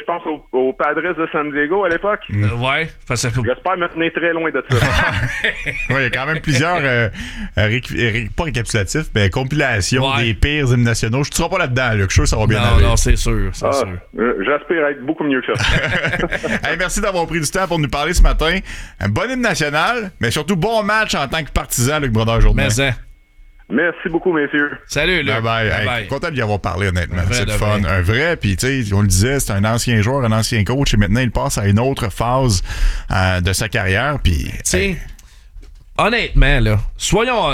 je pense aux Padres de San Diego à l'époque. Ouais. J'espère me tenir très loin de ça. Oui, il y a quand même plusieurs, pas récapitulatifs, mais compilations des pires hymnes nationaux. Je ne serai pas là-dedans, Luc. Je suis sûr que ça va bien aller. Non, c'est sûr. J'aspire à être beaucoup mieux que ça. Hey, merci d'avoir pris du temps pour nous parler ce matin. Un bon hymne national, mais surtout bon match en tant que partisan, Luc Brodeur-Jourdain. Merci beaucoup, messieurs. Salut, Luc. Bye. Hey, content d'y avoir parlé, honnêtement. C'est le fun. Un vrai, puis tu sais, on le disait, c'est un ancien joueur, un ancien coach, et maintenant, il passe à une autre phase de sa carrière, puis... Tu sais, honnêtement, là, soyons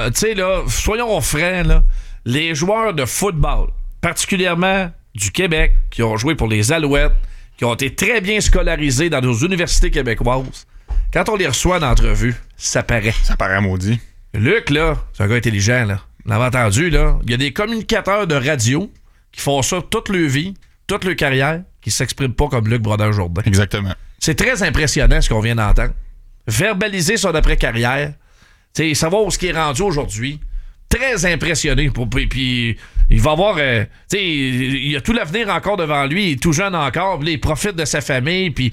francs, là, les joueurs de football, particulièrement du Québec, qui ont joué pour les Alouettes, qui ont été très bien scolarisés dans nos universités québécoises, quand on les reçoit en entrevue, ça paraît. Ça paraît maudit. Luc, là, c'est un gars intelligent, là. On l'avait entendu, là. Il y a des communicateurs de radio qui font ça toute leur vie, toute leur carrière, qui s'expriment pas comme Luc Brodeur-Jours-Bain. Exactement. C'est très impressionnant ce qu'on vient d'entendre. Verbaliser son après-carrière, savoir où ce qui est rendu aujourd'hui. Très impressionné. Puis il va avoir... il a tout l'avenir encore devant lui. Il est tout jeune encore. Puis il profite de sa famille. Puis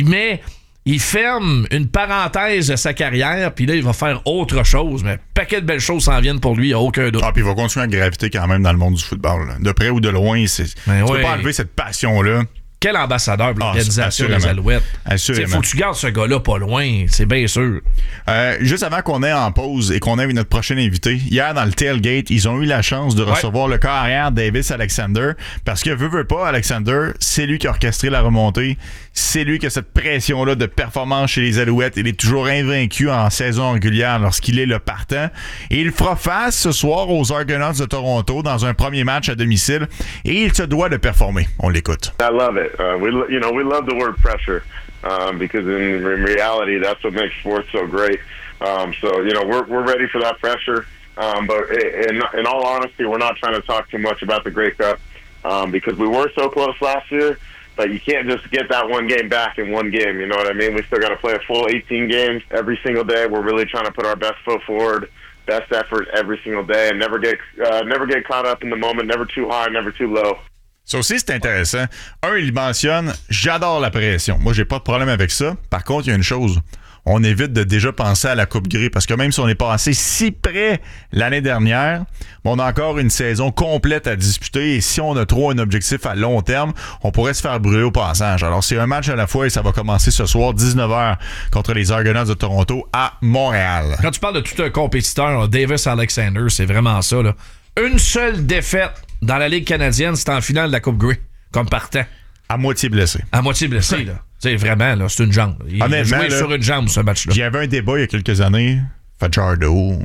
il ferme une parenthèse de sa carrière, puis là, il va faire autre chose. Mais paquet de belles choses s'en viennent pour lui, il n'y a aucun doute. Puis il va continuer à graviter quand même dans le monde du football. Là. De près ou de loin, tu peux pas enlever cette passion-là. Quel ambassadeur de l'organisation des Alouettes. Il faut que tu gardes ce gars-là pas loin, c'est bien sûr. Juste avant qu'on aille en pause et qu'on ait notre prochain invité, hier dans le tailgate, ils ont eu la chance de recevoir le carrière Davis Alexander, parce que veut pas, Alexander, c'est lui qui a orchestré la remontée, c'est lui qui a cette pression-là de performance chez les Alouettes. Il est toujours invaincu en saison régulière lorsqu'il est le partant. Et il fera face ce soir aux Argonauts de Toronto dans un premier match à domicile et il se doit de performer. On l'écoute. I love it. We love the word pressure because in reality, that's what makes sports so great. So we're ready for that pressure. But in all honesty, we're not trying to talk too much about the Grey Cup because we were so close last year. But you can't just get that one game back in one game, you know what I mean? We still got to play a full 18 games every single day. We're really trying to put our best foot forward, best effort every single day, and never get caught up in the moment, never too high, never too low. Ça aussi, c'est intéressant. Il mentionne « J'adore la pression ». Moi, j'ai pas de problème avec ça. Par contre, il y a une chose. On évite de déjà penser à la Coupe Grey parce que même si on est passé si près l'année dernière, on a encore une saison complète à disputer et si on a trop un objectif à long terme, on pourrait se faire brûler au passage. Alors, c'est un match à la fois et ça va commencer ce soir, 19h, contre les Argonauts de Toronto à Montréal. Quand tu parles de tout un compétiteur, Davis Alexander, c'est vraiment ça, là. Une seule défaite dans la Ligue canadienne, c'est en finale de la Coupe Grey, comme partant. À moitié blessé. À moitié blessé, là. Tu sais, vraiment, là, c'est une jambe. Il a joué sur une jambe, ce match-là. Il y avait un débat il y a quelques années. Fajardo,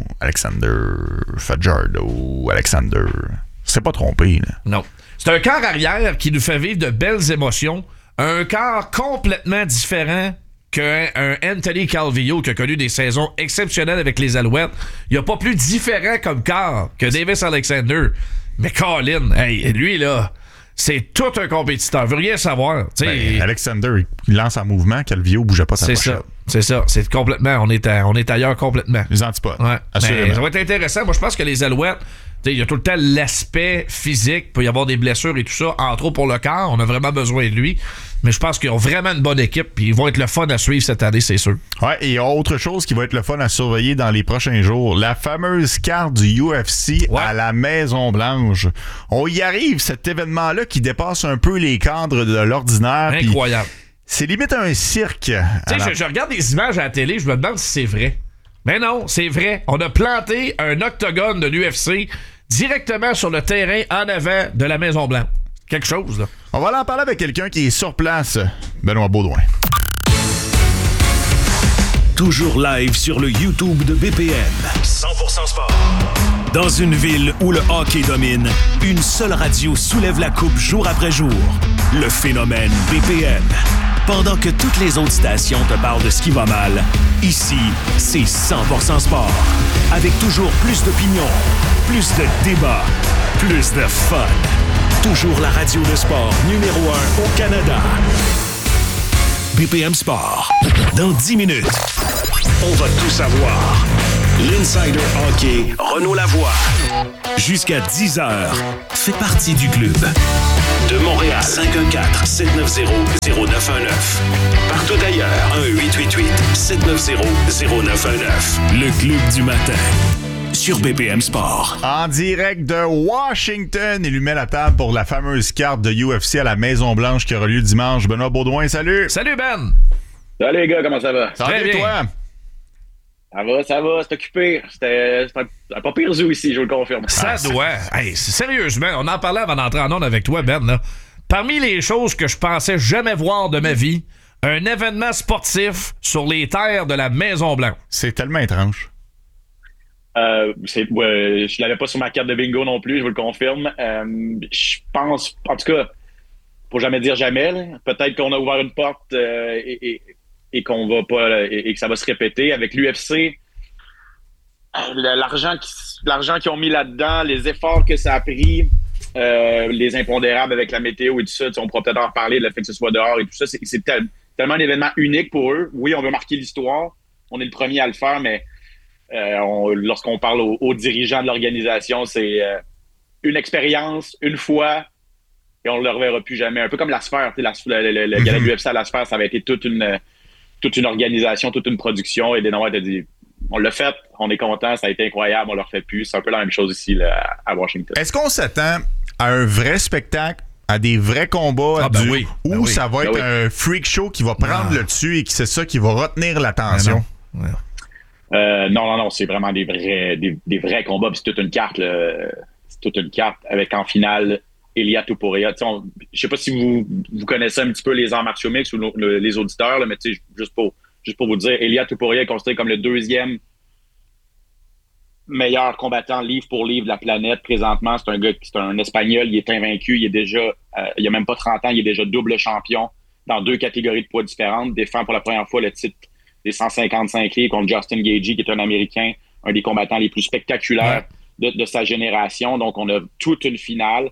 Alexander. C'est pas trompé, là. Non. C'est un quart arrière qui nous fait vivre de belles émotions. Un quart complètement différent qu'un Anthony Calvillo qui a connu des saisons exceptionnelles avec les Alouettes. Il n'y a pas plus différent comme quart que Davis Alexander. Mais Colin, hey, lui, là... C'est tout un compétiteur. Veut rien savoir. Alexander, il lance en mouvement. Calvillo bougeait pas sa pochette. C'est ça. C'est complètement. On est ailleurs complètement. Les antipodes. Ouais. Mais ça va être intéressant. Moi, je pense que les Alouettes, il y a tout le temps l'aspect physique. Il peut y avoir des blessures et tout ça. Entre autres pour le corps. On a vraiment besoin de lui. Mais je pense qu'ils ont vraiment une bonne équipe. Puis ils vont être le fun à suivre cette année, c'est sûr. Ouais, et autre chose qui va être le fun à surveiller dans les prochains jours. La fameuse carte du UFC à la Maison-Blanche. On y arrive, cet événement-là qui dépasse un peu les cadres de l'ordinaire. Incroyable. C'est limite un cirque. Je regarde des images à la télé, je me demande si c'est vrai. Mais non, c'est vrai. On a planté un octogone de l'UFC directement sur le terrain en avant de la Maison-Blanche. Quelque chose, là. On va aller en parler avec quelqu'un qui est sur place. Benoît Baudouin. Toujours live sur le YouTube de BPM. 100% sport. Dans une ville où le hockey domine, une seule radio soulève la coupe jour après jour. Le phénomène BPM. Pendant que toutes les autres stations te parlent de ce qui va mal, ici, c'est 100% sport. Avec toujours plus d'opinions, plus de débats, plus de fun. Toujours la radio de sport numéro 1 au Canada. BPM Sport. Dans 10 minutes, on va tout savoir. L'Insider Hockey, Renaud Lavoie. Jusqu'à 10h, fait partie du club. De Montréal, 514-790-0919. Partout ailleurs, 1-888-790-0919. Le club du matin. Sur BPM Sport. En direct de Washington, il lui met la table pour la fameuse carte de UFC à la Maison-Blanche qui aura lieu dimanche. Benoît Baudouin, salut! Salut Ben! Salut les gars, comment ça va? Ça va bien, toi? Ça va, c'est occupé. C'était un pas pire zoo ici, je vous le confirme. Ça doit. Hey, sérieusement, on en parlait avant d'entrer en onde avec toi, Ben. Là. Parmi les choses que je pensais jamais voir de ma vie, un événement sportif sur les terres de la Maison-Blanche. C'est tellement étrange. Je l'avais pas sur ma carte de bingo non plus, je vous le confirme. Je pense, en tout cas, pour jamais dire jamais, là, peut-être qu'on a ouvert une porte et qu'on va pas et que ça va se répéter avec l'UFC. L'argent qu'ils ont mis là-dedans, les efforts que ça a pris, les impondérables avec la météo et tout ça, on pourra peut-être en reparler, le fait que ce soit dehors et tout ça, c'est tellement un événement unique pour eux. Oui, on veut marquer l'histoire, on est le premier à le faire, mais lorsqu'on parle aux dirigeants de l'organisation, c'est une expérience, une fois, et on ne le reverra plus jamais. Un peu comme la Sphère, le gala de l'UFC à la Sphère, ça avait été toute une organisation, toute une production, et Dana White a dit, on l'a fait, on est content, ça a été incroyable, on le refait plus. C'est un peu la même chose ici là, à Washington. Est-ce qu'on s'attend à un vrai spectacle, à des vrais combats, ou ça va être un freak show qui va prendre le dessus et que c'est ça qui va retenir l'attention? Non, c'est vraiment des vrais combats. Puis c'est toute une carte, c'est toute une carte avec en finale Ilia Topuria. Je sais pas si vous connaissez un petit peu les arts martiaux mixtes ou les auditeurs, là, mais juste pour vous dire, Ilia Topuria est considéré comme le 2e meilleur combattant livre pour livre de la planète présentement. C'est un gars, c'est un Espagnol, il est invaincu, il a même pas 30 ans, il est déjà double champion dans 2 catégories de poids différentes, défend pour la première fois le titre des 155 livres contre Justin Gaethje, qui est un Américain, un des combattants les plus spectaculaires de sa génération. Donc, on a toute une finale.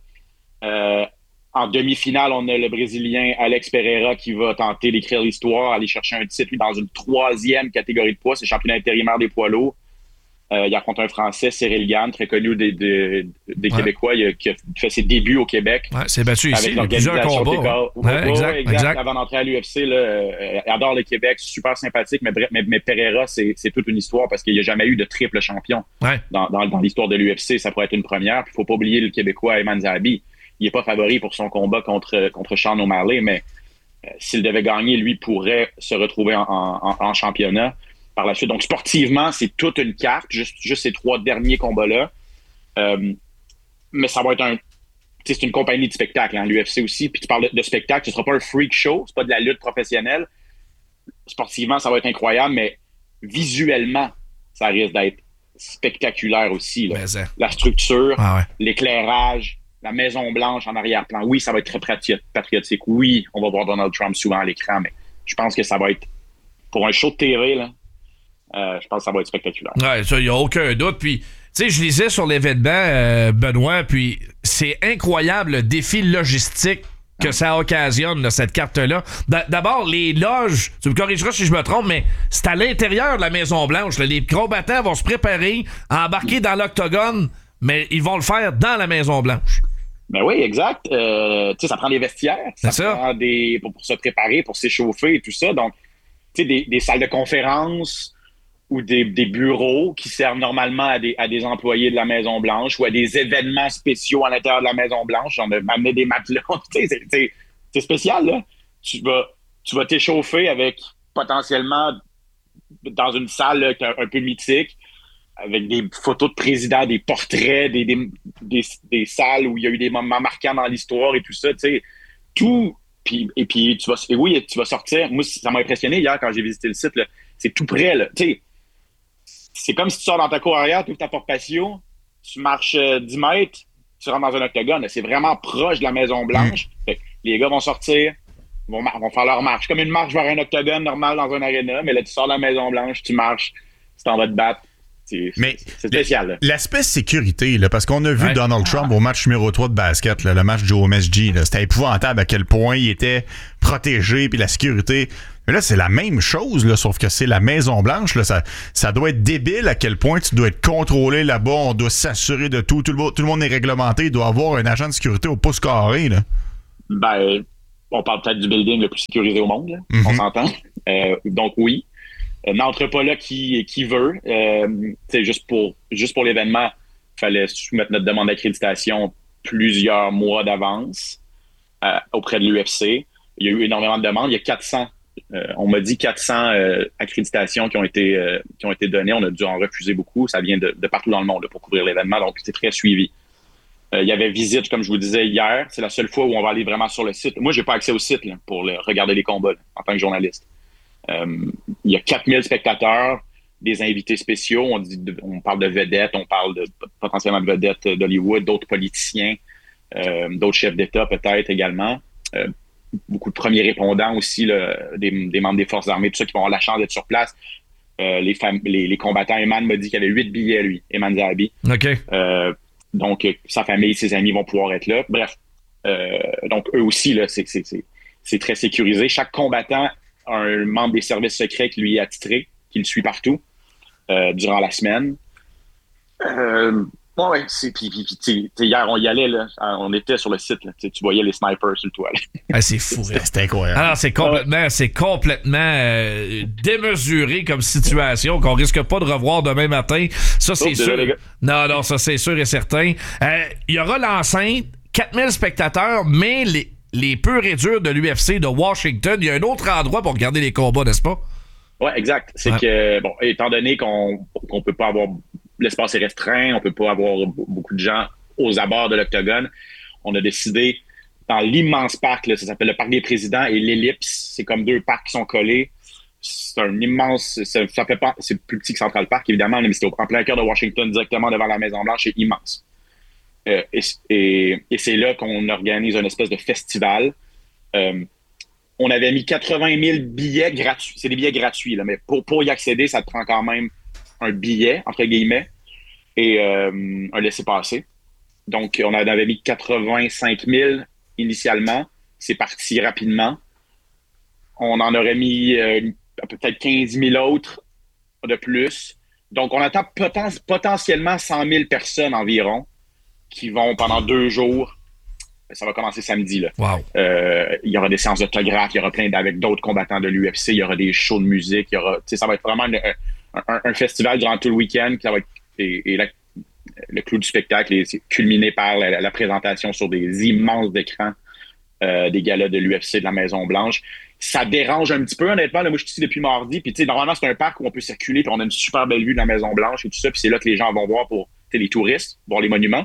En demi-finale, on a le Brésilien Alex Pereira qui va tenter d'écrire l'histoire, aller chercher un titre lui, dans une 3e catégorie de poids. C'est championnat intérimaire des poids lourds. Il affronte un Français, Cyril Gann, très connu des Québécois, qui a fait ses débuts au Québec. Ouais, c'est battu ici, il y a plusieurs combats. Exact. Avant d'entrer à l'UFC, il adore le Québec, super sympathique, mais Pereira, c'est toute une histoire parce qu'il n'y a jamais eu de triple champion dans l'histoire de l'UFC. Ça pourrait être une première. Il ne faut pas oublier le Québécois Ayman Zahabi. Il n'est pas favori pour son combat contre Sean O'Malley, mais s'il devait gagner, lui pourrait se retrouver en championnat par la suite. Donc, sportivement, c'est toute une carte, juste ces 3 derniers combats-là. Mais ça va être c'est une compagnie de spectacle, hein, l'UFC aussi. Puis tu parles de spectacle, ce ne sera pas un freak show, c'est pas de la lutte professionnelle. Sportivement, ça va être incroyable, mais visuellement, ça risque d'être spectaculaire aussi. Là. La structure, l'éclairage, la Maison-Blanche en arrière-plan. Oui, ça va être très patriotique. Oui, on va voir Donald Trump souvent à l'écran, mais je pense que ça va être, pour un show de TV, là, je pense que ça va être spectaculaire. Ouais, ça, il n'y a aucun doute. Puis, tu sais, je lisais sur l'événement, Benoît, puis c'est incroyable le défi logistique que ça occasionne, là, cette carte-là. D'abord, les loges, tu me corrigeras si je me trompe, mais c'est à l'intérieur de la Maison-Blanche. Là. Les combattants vont se préparer à embarquer dans l'octogone, mais ils vont le faire dans la Maison-Blanche. Ben oui, exact. Tu sais, ça prend des vestiaires, ça prend pour se préparer, pour s'échauffer et tout ça. Donc, tu sais, des salles de conférence ou des bureaux qui servent normalement à des employés de la Maison-Blanche ou à des événements spéciaux à l'intérieur de la Maison-Blanche. On a amené des matelas. C'est spécial, là. Tu vas t'échauffer avec potentiellement dans une salle là, un peu mythique, avec des photos de présidents, des portraits, des salles où il y a eu des moments marquants dans l'histoire et tout ça. Tu sais, tout. Puis tu vas sortir. Moi, ça m'a impressionné hier quand j'ai visité le site. Là, c'est tout près, là. Tu sais, c'est comme si tu sors dans ta cour arrière, tu ouvres ta porte patio, tu marches 10 mètres, tu rentres dans un octogone. C'est vraiment proche de la Maison-Blanche. Fait que les gars vont sortir, vont faire leur marche. Comme une marche vers un octogone normal dans un aréna, mais là, tu sors de la Maison-Blanche, tu marches, tu t'en vas te battre. C'est spécial. Là. L'aspect sécurité, là, parce qu'on a vu Donald Trump au match numéro 3 de basket, là, le match du OMSG, c'était épouvantable à quel point il était protégé, puis la sécurité. Mais là, c'est la même chose, là, sauf que c'est la Maison-Blanche. Là, ça doit être débile à quel point tu dois être contrôlé là-bas. On doit s'assurer de tout. Tout le monde est réglementé. Il doit avoir un agent de sécurité au pouce carré. Là. Ben, on parle peut-être du building le plus sécurisé au monde. Là. On s'entend. Donc, oui. N'entre pas là qui veut. Juste pour l'événement, il fallait soumettre notre demande d'accréditation plusieurs mois d'avance auprès de l'UFC. Il y a eu énormément de demandes. Il y a 400, on m'a dit 400 accréditations qui ont été données. On a dû en refuser beaucoup. Ça vient de partout dans le monde là, pour couvrir l'événement. Donc, c'est très suivi. Il y avait visite, comme je vous disais hier. C'est la seule fois où on va aller vraiment sur le site. Moi, j'ai pas accès au site là, pour regarder les combats là, en tant que journaliste. Il y a 4000 spectateurs, des invités spéciaux. On parle de vedettes, on parle potentiellement de vedettes d'Hollywood, d'autres politiciens, d'autres chefs d'État peut-être également. Beaucoup de premiers répondants aussi, là, des membres des Forces armées, tout ça qui vont avoir la chance d'être sur place. Les combattants, Eman m'a dit qu'il y avait 8 billets, lui, Eman Zahabi. OK. Donc, sa famille, ses amis vont pouvoir être là. Bref, donc eux aussi, là, c'est très sécurisé. Chaque combattant a un membre des services secrets qui lui est attitré, qui le suit partout durant la semaine. Ouais, hier, on y allait, là, on était sur le site, là, tu voyais les snipers sur le toit. C'est fou. C'était incroyable. Alors, c'est complètement démesuré comme situation qu'on risque pas de revoir demain matin. Ça, c'est sûr. Non, ça, c'est sûr et certain. Il y aura l'enceinte, 4000 spectateurs, mais les purs et durs de l'UFC de Washington, il y a un autre endroit pour regarder les combats, n'est-ce pas? Oui, exact. C'est que, bon, étant donné qu'on peut pas avoir... L'espace est restreint, on peut pas avoir beaucoup de gens aux abords de l'Octogone. On a décidé, dans l'immense parc, là, ça s'appelle le Parc des Présidents et l'Ellipse, c'est comme deux parcs qui sont collés. C'est un immense... c'est plus petit que Central Park, évidemment, mais c'est en plein cœur de Washington, directement devant la Maison-Blanche, c'est immense. Et c'est là qu'on organise une espèce de festival. On avait mis 80 000 billets gratuits. C'est des billets gratuits, là, mais pour y accéder, ça te prend quand même un billet, entre guillemets, et un laissez-passer. Donc, on avait mis 85 000 initialement. C'est parti rapidement. On en aurait mis peut-être 15 000 autres de plus. Donc, on attend potentiellement 100 000 personnes environ qui vont pendant 2 jours. Ça va commencer samedi. Là. Wow. Il y aura des séances d'autographes, il y aura plein avec d'autres combattants de l'UFC, il y aura des shows de musique, ça va être vraiment un festival durant tout le week-end. Ça va être, le clou du spectacle c'est culminé par la présentation sur des immenses écrans des galas de l'UFC de la Maison-Blanche. Ça dérange un petit peu, honnêtement. Là, moi, je suis ici depuis mardi. Puis, normalement, c'est un parc où on peut circuler, puis on a une super belle vue de la Maison-Blanche et tout ça. Puis c'est là que les gens vont voir pour les touristes, voir les monuments.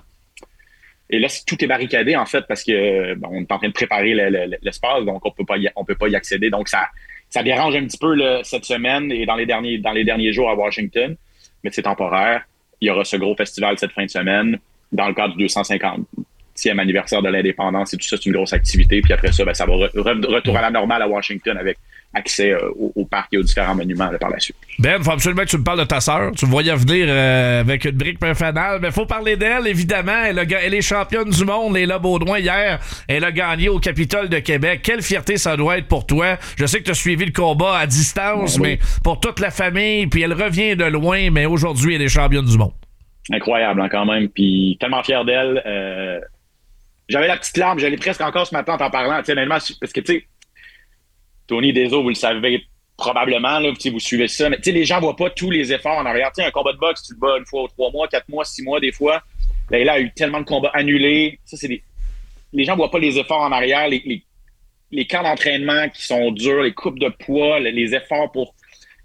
Et là, tout est barricadé, en fait, parce que on est en train de préparer l'espace, donc on peut pas y accéder. Donc, ça dérange un petit peu là, cette semaine et dans les derniers jours à Washington, mais c'est temporaire. Il y aura ce gros festival cette fin de semaine dans le cadre du 250e anniversaire de l'indépendance et tout ça, c'est une grosse activité. Puis après ça, ça va retour à la normale à Washington avec accès au parc et aux différents monuments là, par la suite. Ben, il faut absolument que tu me parles de ta sœur. Tu me voyais venir avec une brique fanale. Mais il faut parler d'elle, évidemment. Elle est championne du monde, Léla Baudouin, hier. Elle a gagné au Capitole de Québec. Quelle fierté ça doit être pour toi. Je sais que tu as suivi le combat à distance, mais pour toute la famille, puis elle revient de loin, mais aujourd'hui, elle est championne du monde. Incroyable, hein, quand même. Puis tellement fier d'elle. J'avais la petite larme, j'allais presque encore ce matin en t'en parlant, honnêtement, parce que, tu sais, Tony Deso, vous le savez probablement, là, vous suivez ça, mais les gens voient pas tous les efforts en arrière. Un combat de boxe, tu le bats une fois, 3 mois, 4 mois, 6 mois, des fois. Là, a eu tellement de combats annulés. Ça, les gens voient pas les efforts en arrière, les camps d'entraînement qui sont durs, les coupes de poids, les efforts pour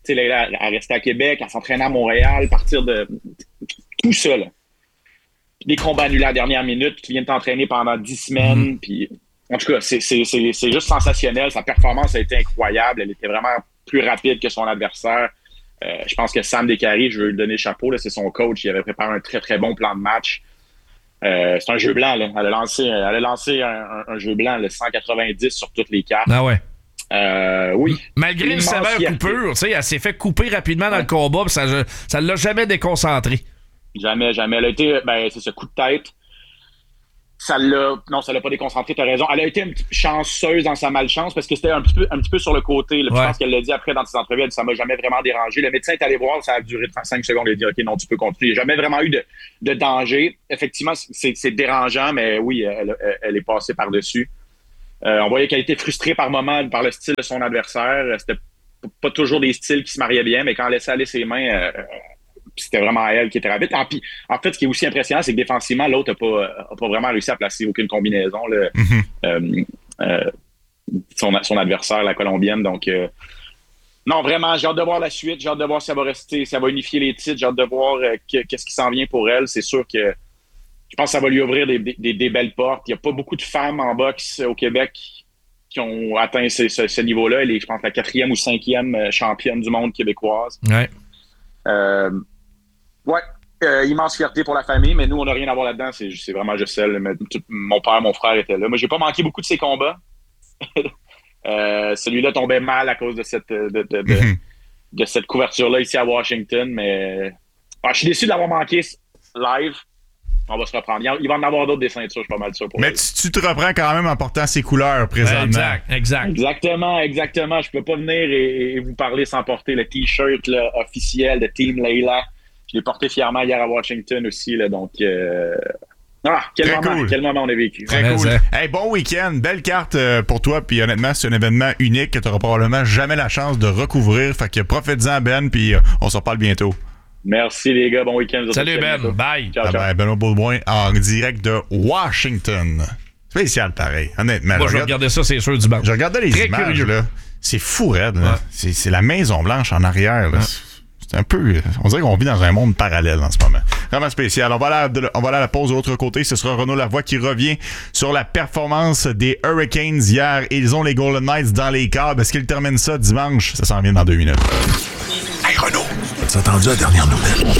à rester à Québec, à s'entraîner à Montréal, partir de tout ça, là. Des combats annulés à la dernière minute, tu viens de t'entraîner pendant 10 semaines, puis en tout cas, c'est juste sensationnel. Sa performance a été incroyable. Elle était vraiment plus rapide que son adversaire. Je pense que Sam Descaries, je veux lui donner le chapeau, là, c'est son coach. Il avait préparé un très, très bon plan de match. C'est un jeu blanc. Là. Elle a lancé un jeu blanc, le 190 sur toutes les cartes. Ah ouais. Oui. Malgré une sévère coupure, elle s'est fait couper rapidement dans le combat, puis ça ne l'a jamais déconcentré. Jamais. Elle a été, c'est ce coup de tête. ça l'a pas déconcentré, t'as raison. Elle a été un petit peu chanceuse dans sa malchance parce que c'était un petit peu sur le côté. Là. Je pense qu'elle l'a dit après dans ses entrevues, elle dit, ça m'a jamais vraiment dérangé. Le médecin est allé voir, ça a duré 35 secondes. Il a dit, OK, non, tu peux continuer. Il n'y a jamais vraiment eu de danger. Effectivement, c'est dérangeant, mais oui, elle est passée par-dessus. On voyait qu'elle était frustrée par moments par le style de son adversaire. C'était pas toujours des styles qui se mariaient bien, mais quand elle laissait aller ses mains, c'était vraiment elle qui était rapide. En fait, ce qui est aussi impressionnant, c'est que défensivement, l'autre n'a pas vraiment réussi à placer aucune combinaison. Son adversaire, la Colombienne. Donc, non, vraiment, j'ai hâte de voir la suite. J'ai hâte de voir si ça va rester, si ça va unifier les titres. J'ai hâte de voir qu'est-ce qui s'en vient pour elle. C'est sûr que je pense que ça va lui ouvrir des belles portes. Il n'y a pas beaucoup de femmes en boxe au Québec qui ont atteint ce niveau-là. Elle est, je pense, la 4e ou 5e championne du monde québécoise. Ouais. Immense fierté pour la famille, mais nous, on n'a rien à voir là-dedans. C'est vraiment juste elle. Mon père, mon frère étaient là. Moi, j'ai pas manqué beaucoup de ces combats. Celui-là tombait mal à cause de cette couverture-là ici à Washington, mais je suis déçu de l'avoir manqué live. On va se reprendre. Il va en avoir d'autres des ceintures, je suis pas mal sûr. Mais tu te reprends quand même en portant ses couleurs présentement. Exact. Exactement. Je peux pas venir et vous parler sans porter le T-shirt là, officiel de Team Layla. Je l'ai porté fièrement hier à Washington aussi. Là, donc, quel moment on a vécu. Très cool. Hey, bon week-end. Belle carte pour toi. Puis honnêtement, c'est un événement unique que tu n'auras probablement jamais la chance de recouvrir. Fait que profite-en, Ben, puis on se reparle bientôt. Merci les gars, bon week-end. Salut Ben, bye. Ciao. Benoît Baudouin en direct de Washington. Spécial pareil, honnêtement. Moi, je regardais ça, c'est sûr, du banc. Je regardais les images, curieux. Là. C'est fou raide, là. Ouais. C'est la Maison Blanche en arrière, là. Ouais. C'est un peu... On dirait qu'on vit dans un monde parallèle en ce moment. Vraiment spécial. On va aller à la pause de l'autre côté. Ce sera Renaud Lavoie qui revient sur la performance des Hurricanes hier. Ils ont les Golden Knights dans les câbles. Est-ce qu'ils terminent ça dimanche? Ça s'en vient dans 2 minutes. Hey Renaud, as-tu entendu la dernière nouvelle?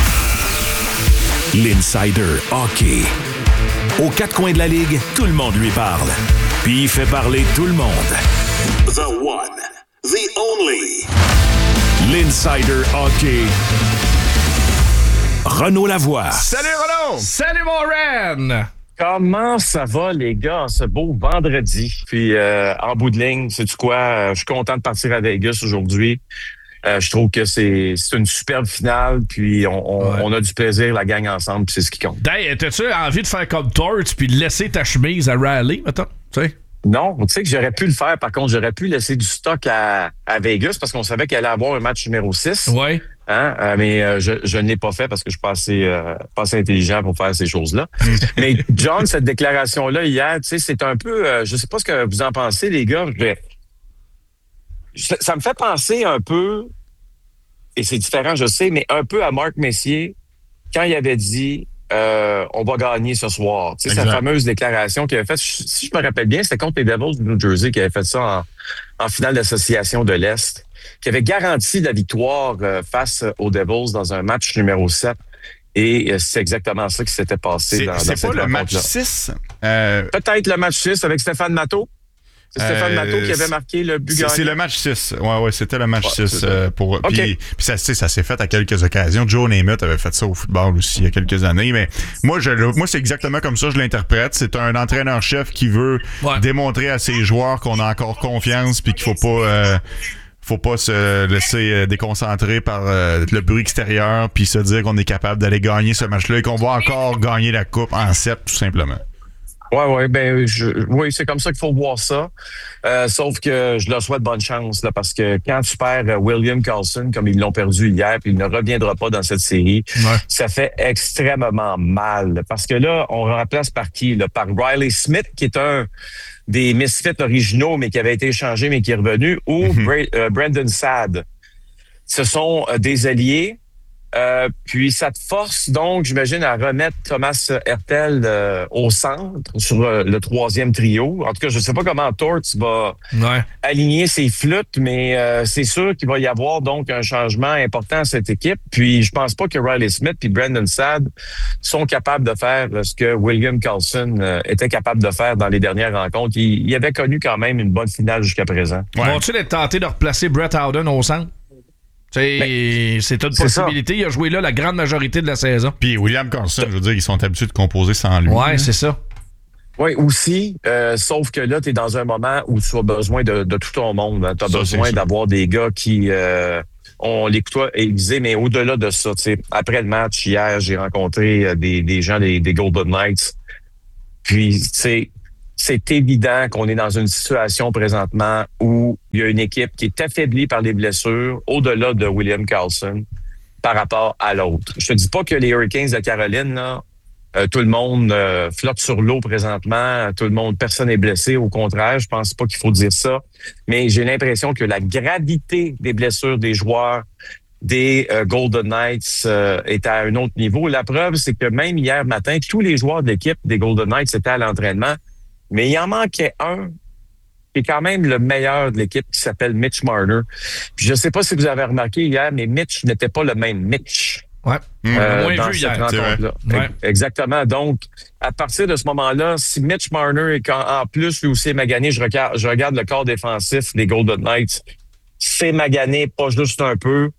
L'Insider Hockey. Aux 4 coins de la Ligue, tout le monde lui parle. Puis il fait parler tout le monde. The one, the only. L'Insider Hockey. Renaud Lavoie. Salut Renaud! Salut mon Ren! Comment ça va, les gars, ce beau vendredi? Puis, en bout de ligne, sais-tu quoi? Je suis content de partir à Vegas aujourd'hui. Je trouve que c'est une superbe finale, puis on a du plaisir, la gang ensemble, puis c'est ce qui compte. Hey, t'as-tu envie de faire comme Torch puis de laisser ta chemise à Raleigh, mettons? Tu sais? Non, tu sais que j'aurais pu le faire. Par contre, j'aurais pu laisser du stock à Vegas parce qu'on savait qu'elle allait avoir un match numéro 6. Oui. Mais je ne l'ai pas fait parce que je suis pas assez intelligent pour faire ces choses-là. Mais John, cette déclaration-là hier, tu sais, c'est un peu... je sais pas ce que vous en pensez, les gars. Ça me fait penser un peu, et c'est différent, je sais, mais un peu à Marc Messier quand il avait dit on va gagner ce soir. Tu sais, sa fameuse déclaration qu'il avait faite, si je me rappelle bien, c'était contre les Devils du New Jersey qui avait fait ça en finale d'association de l'Est, qui avait garanti la victoire face aux Devils dans un match numéro 7. Et c'est exactement ça qui s'était passé dans cette rencontre-là. C'est pas le match 6? Peut-être le match 6 avec Stéphane Matteau. C'est Stéphane Matteau qui avait marqué le but gagnant. C'est le match 6. Ouais, c'était le match 6. Puis ça s'est fait à quelques occasions. Joe Namath avait fait ça au football aussi il y a quelques années. Mais moi, c'est exactement comme ça je l'interprète. C'est un entraîneur-chef qui veut démontrer à ses joueurs qu'on a encore confiance puis qu'il faut pas se laisser déconcentrer par le bruit extérieur puis se dire qu'on est capable d'aller gagner ce match-là et qu'on va encore gagner la coupe en 7, tout simplement. Oui, c'est comme ça qu'il faut voir ça. Sauf que je leur souhaite bonne chance là, parce que quand tu perds William Karlsson comme ils l'ont perdu hier, puis il ne reviendra pas dans cette série, ça fait extrêmement mal. Parce que là, on remplace par qui? Là, par Riley Smith, qui est un des Misfits originaux, mais qui avait été échangé, mais qui est revenu, ou Brandon Saad. Ce sont des alliés. Puis ça te force donc, j'imagine, à remettre Thomas Hertel au centre sur le 3e trio. En tout cas, je ne sais pas comment Torts va aligner ses flûtes, mais c'est sûr qu'il va y avoir donc un changement important à cette équipe. Puis je pense pas que Riley Smith et Brandon Saad sont capables de faire ce que William Karlsson était capable de faire dans les dernières rencontres. Il avait connu quand même une bonne finale jusqu'à présent. Vont-tu être tentés de replacer Brett Howden au centre? C'est une possibilité. Il a joué là la grande majorité de la saison. Puis William Karlsson, je veux dire, ils sont habitués de composer sans lui. Ouais, c'est ça. Oui, aussi, sauf que là, tu es dans un moment où tu as besoin de tout ton monde. Tu as besoin d'avoir des gars qui ont les couteaux aiguisés, mais au-delà de ça, après le match, hier, j'ai rencontré des gens des Golden Knights. Puis, c'est évident qu'on est dans une situation présentement où il y a une équipe qui est affaiblie par les blessures au-delà de William Karlsson par rapport à l'autre. Je te dis pas que les Hurricanes de Caroline, là, tout le monde flotte sur l'eau présentement. Personne n'est blessé. Au contraire, je pense pas qu'il faut dire ça. Mais j'ai l'impression que la gravité des blessures des joueurs des Golden Knights est à un autre niveau. La preuve, c'est que même hier matin, tous les joueurs de l'équipe des Golden Knights étaient à l'entraînement. Mais il en manquait un qui est quand même le meilleur de l'équipe, qui s'appelle Mitch Marner. Puis je sais pas si vous avez remarqué hier, mais Mitch n'était pas le même Mitch. Ouais. Dans cette rencontre-là. Ouais. Exactement. Donc, à partir de ce moment-là, si Mitch Marner est en plus, lui aussi est magané, je regarde le corps défensif des Golden Knights, c'est magané, pas juste un peu.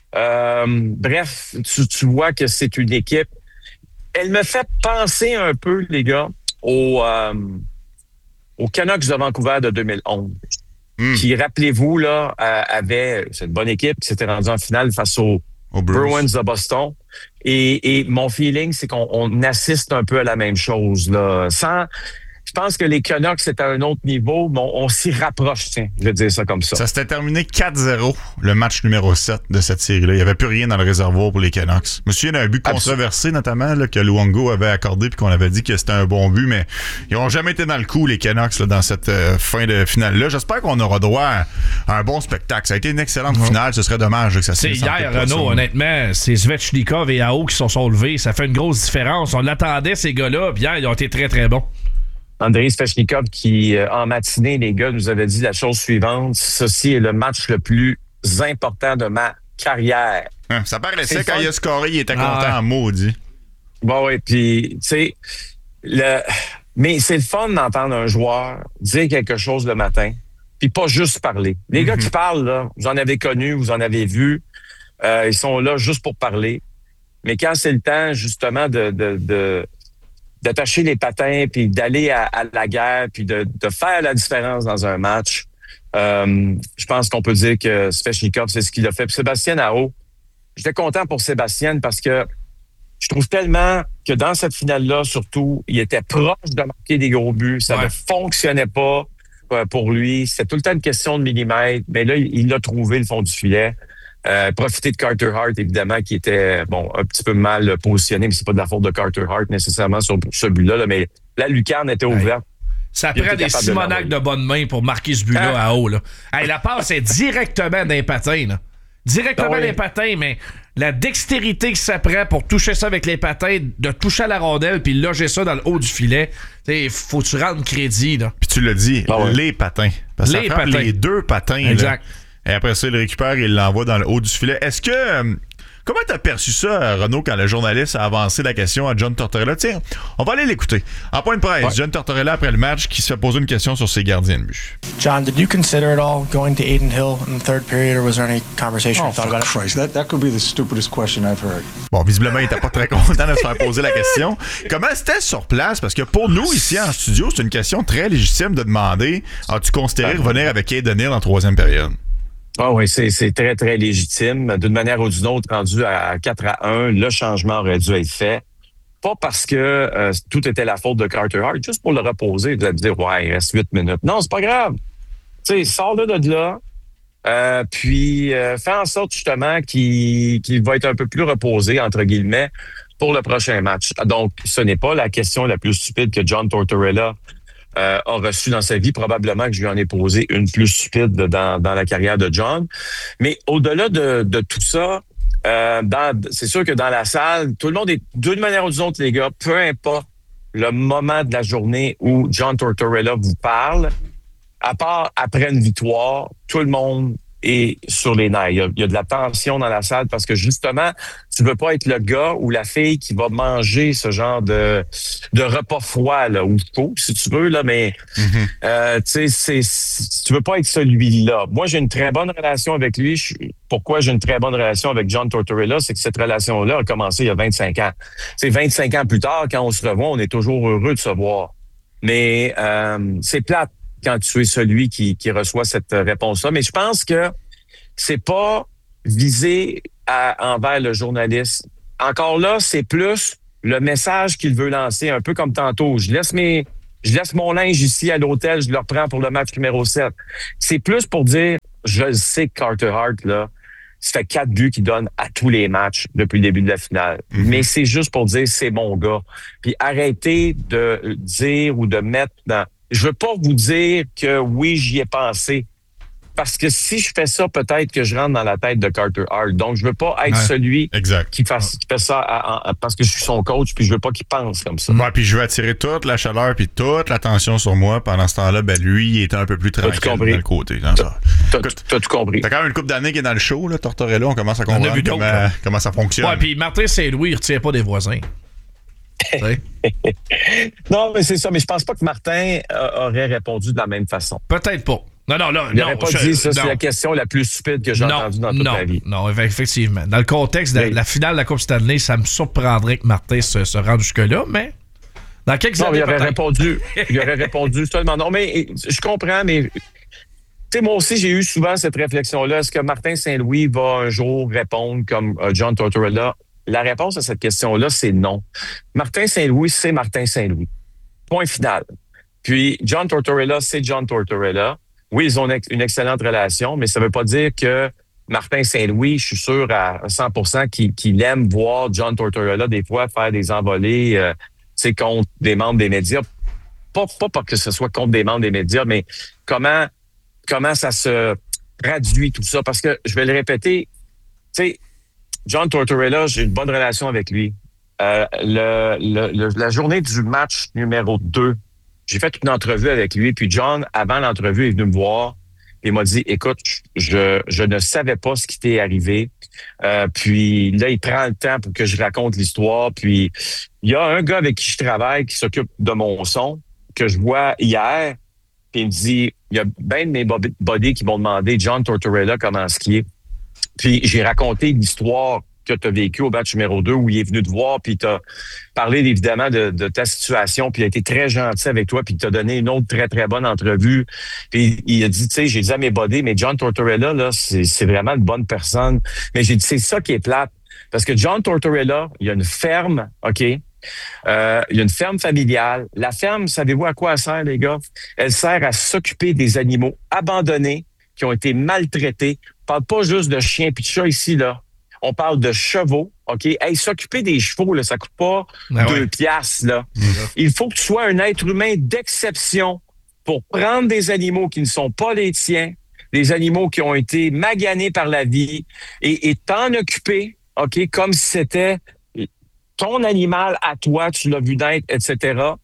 Bref, tu vois que c'est une équipe. Elle me fait penser un peu, les gars, aux Canucks de Vancouver de 2011. Qui, rappelez-vous, là, avait cette bonne équipe qui s'était rendue en finale face aux Bruins de Boston. Et mon feeling, c'est qu'on assiste un peu à la même chose, là. Je pense que les Canucks, c'est à un autre niveau, mais on s'y rapproche, tiens. Je vais dire ça comme ça. Ça s'était terminé 4-0, le match numéro 7 de cette série-là. Il n'y avait plus rien dans le réservoir pour les Canucks. Je me souviens d'un but controversé, notamment, là, que Luongo avait accordé puis qu'on avait dit que c'était un bon but, mais ils n'ont jamais été dans le coup, les Canucks, là, dans cette fin de finale-là. J'espère qu'on aura droit à un bon spectacle. Ça a été une excellente finale. Ce serait dommage là, que ça se finisse. Hier, Renaud, honnêtement, c'est Svechnikov et Aho qui sont levés. Ça fait une grosse différence. On l'attendait, ces gars-là, puis hier, ils ont été très, très bons. Andrei Svechnikov qui, en matinée, les gars, nous avait dit la chose suivante. Ceci est le match le plus important de ma carrière. Ça paraissait quand il a scoré, il était content en maudit. Bon, oui, puis, tu sais, mais c'est le fun d'entendre un joueur dire quelque chose le matin, puis pas juste parler. Les gars qui parlent, là, vous en avez connu, vous en avez vu, ils sont là juste pour parler. Mais quand c'est le temps, justement, d'attacher les patins, puis d'aller à la guerre, puis de faire la différence dans un match. Je pense qu'on peut dire que Svechnikov, c'est ce qu'il a fait. Puis Sébastien Aho, j'étais content pour Sébastien parce que je trouve tellement que dans cette finale-là, surtout, il était proche de marquer des gros buts. Ça ne fonctionnait pas pour lui. C'était tout le temps une question de millimètres. Mais là, il a trouvé le fond du filet. Profiter de Carter Hart, évidemment, qui était un petit peu mal positionné, mais c'est pas de la faute de Carter Hart nécessairement sur ce but-là, là, mais la lucarne était ouverte. Ça prend des Simonac de bonne main pour marquer ce but-là à haut. Là. Hey, la passe est directement d'un patin. Là. Directement d'un patin, mais la dextérité que ça prend pour toucher ça avec les patins, de toucher à la rondelle puis loger ça dans le haut du filet, faut que tu rendes crédit. Là. Puis tu l'as dit, les patins. Parce que ça frappe les deux patins. Exact. Là. Et après ça, il le récupère et il l'envoie dans le haut du filet. Est-ce que... comment t'as perçu ça, Renaud, quand le journaliste a avancé la question à John Tortorella? Tiens, on va aller l'écouter. En point de presse, John Tortorella, après le match, qui se fait poser une question sur ses gardiens de but. John, did you consider at all going to Adin Hill in the third period, or was there any conversation you thought about it? That could be the stupidest question I've heard. Bon, visiblement, il était pas très content de se faire poser la question. Comment c'était sur place? Parce que pour nous, ici, en studio, c'est une question très légitime de demander, as-tu considéré revenir avec Adin Hill en troisième période? Ah oui, c'est très, très légitime. D'une manière ou d'une autre, rendu à 4-1, le changement aurait dû être fait. Pas parce que tout était la faute de Carter Hart, juste pour le reposer. Vous allez me dire, ouais, il reste 8 minutes. Non, c'est pas grave. Tu sais, sors-le de là. Puis, fais en sorte, justement, qu'il va être un peu plus reposé, entre guillemets, pour le prochain match. Donc, ce n'est pas la question la plus stupide que John Tortorella a reçu dans sa vie. Probablement que je lui en ai posé une plus stupide dans la carrière de John. Mais au-delà de tout ça, c'est sûr que dans la salle, tout le monde est d'une manière ou d'une autre, les gars, peu importe le moment de la journée où John Tortorella vous parle, à part après une victoire, tout le monde est sur les nerfs. Il y a de la tension dans la salle parce que justement, tu veux pas être le gars ou la fille qui va manger ce genre de repas froid là, ou chaud, si tu veux là, mais tu sais, tu veux pas être celui-là. Moi, j'ai une très bonne relation avec lui. Pourquoi j'ai une très bonne relation avec John Tortorella, c'est que cette relation-là a commencé il y a 25 ans. C'est 25 ans plus tard, quand on se revoit, on est toujours heureux de se voir. Mais c'est plate quand tu es celui qui reçoit cette réponse-là. Mais je pense que c'est pas visé envers le journaliste. Encore là, c'est plus le message qu'il veut lancer, un peu comme tantôt. Je laisse mon linge ici à l'hôtel, je le reprends pour le match numéro 7. C'est plus pour dire, je sais que Carter Hart, là, ça fait 4 buts qu'il donne à tous les matchs depuis le début de la finale. Mais c'est juste pour dire, c'est mon gars. Puis arrêtez de dire ou de mettre dans... Je veux pas vous dire que oui, j'y ai pensé. Parce que si je fais ça, peut-être que je rentre dans la tête de Carter Hart. Donc, je veux pas être celui qui fait ça parce que je suis son coach, puis je veux pas qu'il pense comme ça. Ouais, puis je veux attirer toute la chaleur puis toute l'attention sur moi. Pendant ce temps-là, ben lui, il était un peu plus tranquille de le côté. T'as tout compris. T'as quand même une couple d'années qui est dans le show, là, Tortorella. On commence à comprendre comment ça fonctionne. Ouais, puis Martin Saint-Louis, il retient pas des voisins. Non, mais c'est ça. Mais je pense pas que Martin aurait répondu de la même façon. Peut-être pas. Non. Il n'aurait pas dit ça, c'est la question la plus stupide que j'ai entendue dans toute ma vie. Non, effectivement. Dans le contexte de la finale de la Coupe Stanley, ça me surprendrait que Martin se rende jusque-là, mais dans quelques années, il aurait répondu seulement non. Mais je comprends, mais tu sais, moi aussi, j'ai eu souvent cette réflexion-là. Est-ce que Martin Saint-Louis va un jour répondre comme John Tortorella? La réponse à cette question-là, c'est non. Martin Saint-Louis, c'est Martin Saint-Louis. Point final. Puis John Tortorella, c'est John Tortorella. Oui, ils ont une excellente relation, mais ça veut pas dire que Martin Saint-Louis, je suis sûr à 100% qu'il aime voir John Tortorella des fois faire des envolées contre des membres des médias. Pas parce que ce soit contre des membres des médias, mais comment ça se traduit tout ça. Parce que, je vais le répéter, tu sais, John Tortorella, j'ai une bonne relation avec lui. La journée du match numéro 2, j'ai fait une entrevue avec lui, puis John, avant l'entrevue, est venu me voir et m'a dit, écoute, je ne savais pas ce qui t'est arrivé. Puis là, il prend le temps pour que je raconte l'histoire. Puis il y a un gars avec qui je travaille qui s'occupe de mon son, que je vois hier, puis il me dit, il y a bien de mes buddies qui m'ont demandé, John Tortorella, comment est-ce qu'il est? Puis j'ai raconté l'histoire que tu as vécue au match numéro 2 où il est venu te voir, puis tu as parlé évidemment de ta situation, puis il a été très gentil avec toi, puis il t'a donné une autre très, très bonne entrevue. Puis il a dit, tu sais, j'ai dit à mes buddies, mais John Tortorella, là, c'est vraiment une bonne personne. Mais j'ai dit, c'est ça qui est plate. Parce que John Tortorella, il y a une ferme, OK? Il y a une ferme familiale. La ferme, savez-vous à quoi elle sert, les gars? Elle sert à s'occuper des animaux abandonnés qui ont été maltraités. On parle pas juste de chiens puis de chats ici, là. On parle de chevaux, OK? Hey, s'occuper des chevaux, là, ça coûte pas 2 piastres, là. Il faut que tu sois un être humain d'exception pour prendre des animaux qui ne sont pas les tiens, des animaux qui ont été maganés par la vie et t'en occuper, OK? Comme si c'était ton animal à toi, tu l'as vu naître, etc.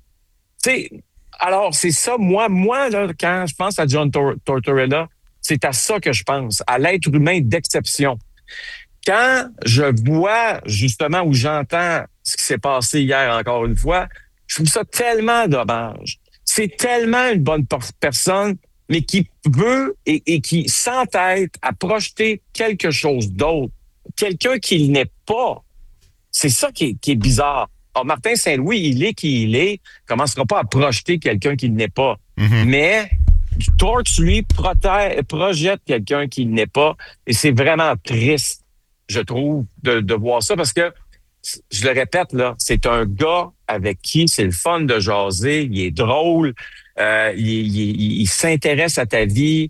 Tu sais, alors, c'est ça, moi, là, quand je pense à John Tortorella, c'est à ça que je pense, à l'être humain d'exception. Quand je vois, justement, ou j'entends ce qui s'est passé hier encore une fois, je trouve ça tellement dommage. C'est tellement une bonne personne, mais qui veut et qui s'entête à projeter quelque chose d'autre. Quelqu'un qu'il n'est pas. C'est ça qui est bizarre. Alors, Martin Saint-Louis, il est qui il est, commencera pas à projeter quelqu'un qu'il n'est pas. Mais Torch, lui, projette quelqu'un qu'il n'est pas. Et c'est vraiment triste, je trouve, de voir ça. Parce que, je le répète, là, c'est un gars avec qui c'est le fun de jaser. Il est drôle. Il s'intéresse à ta vie.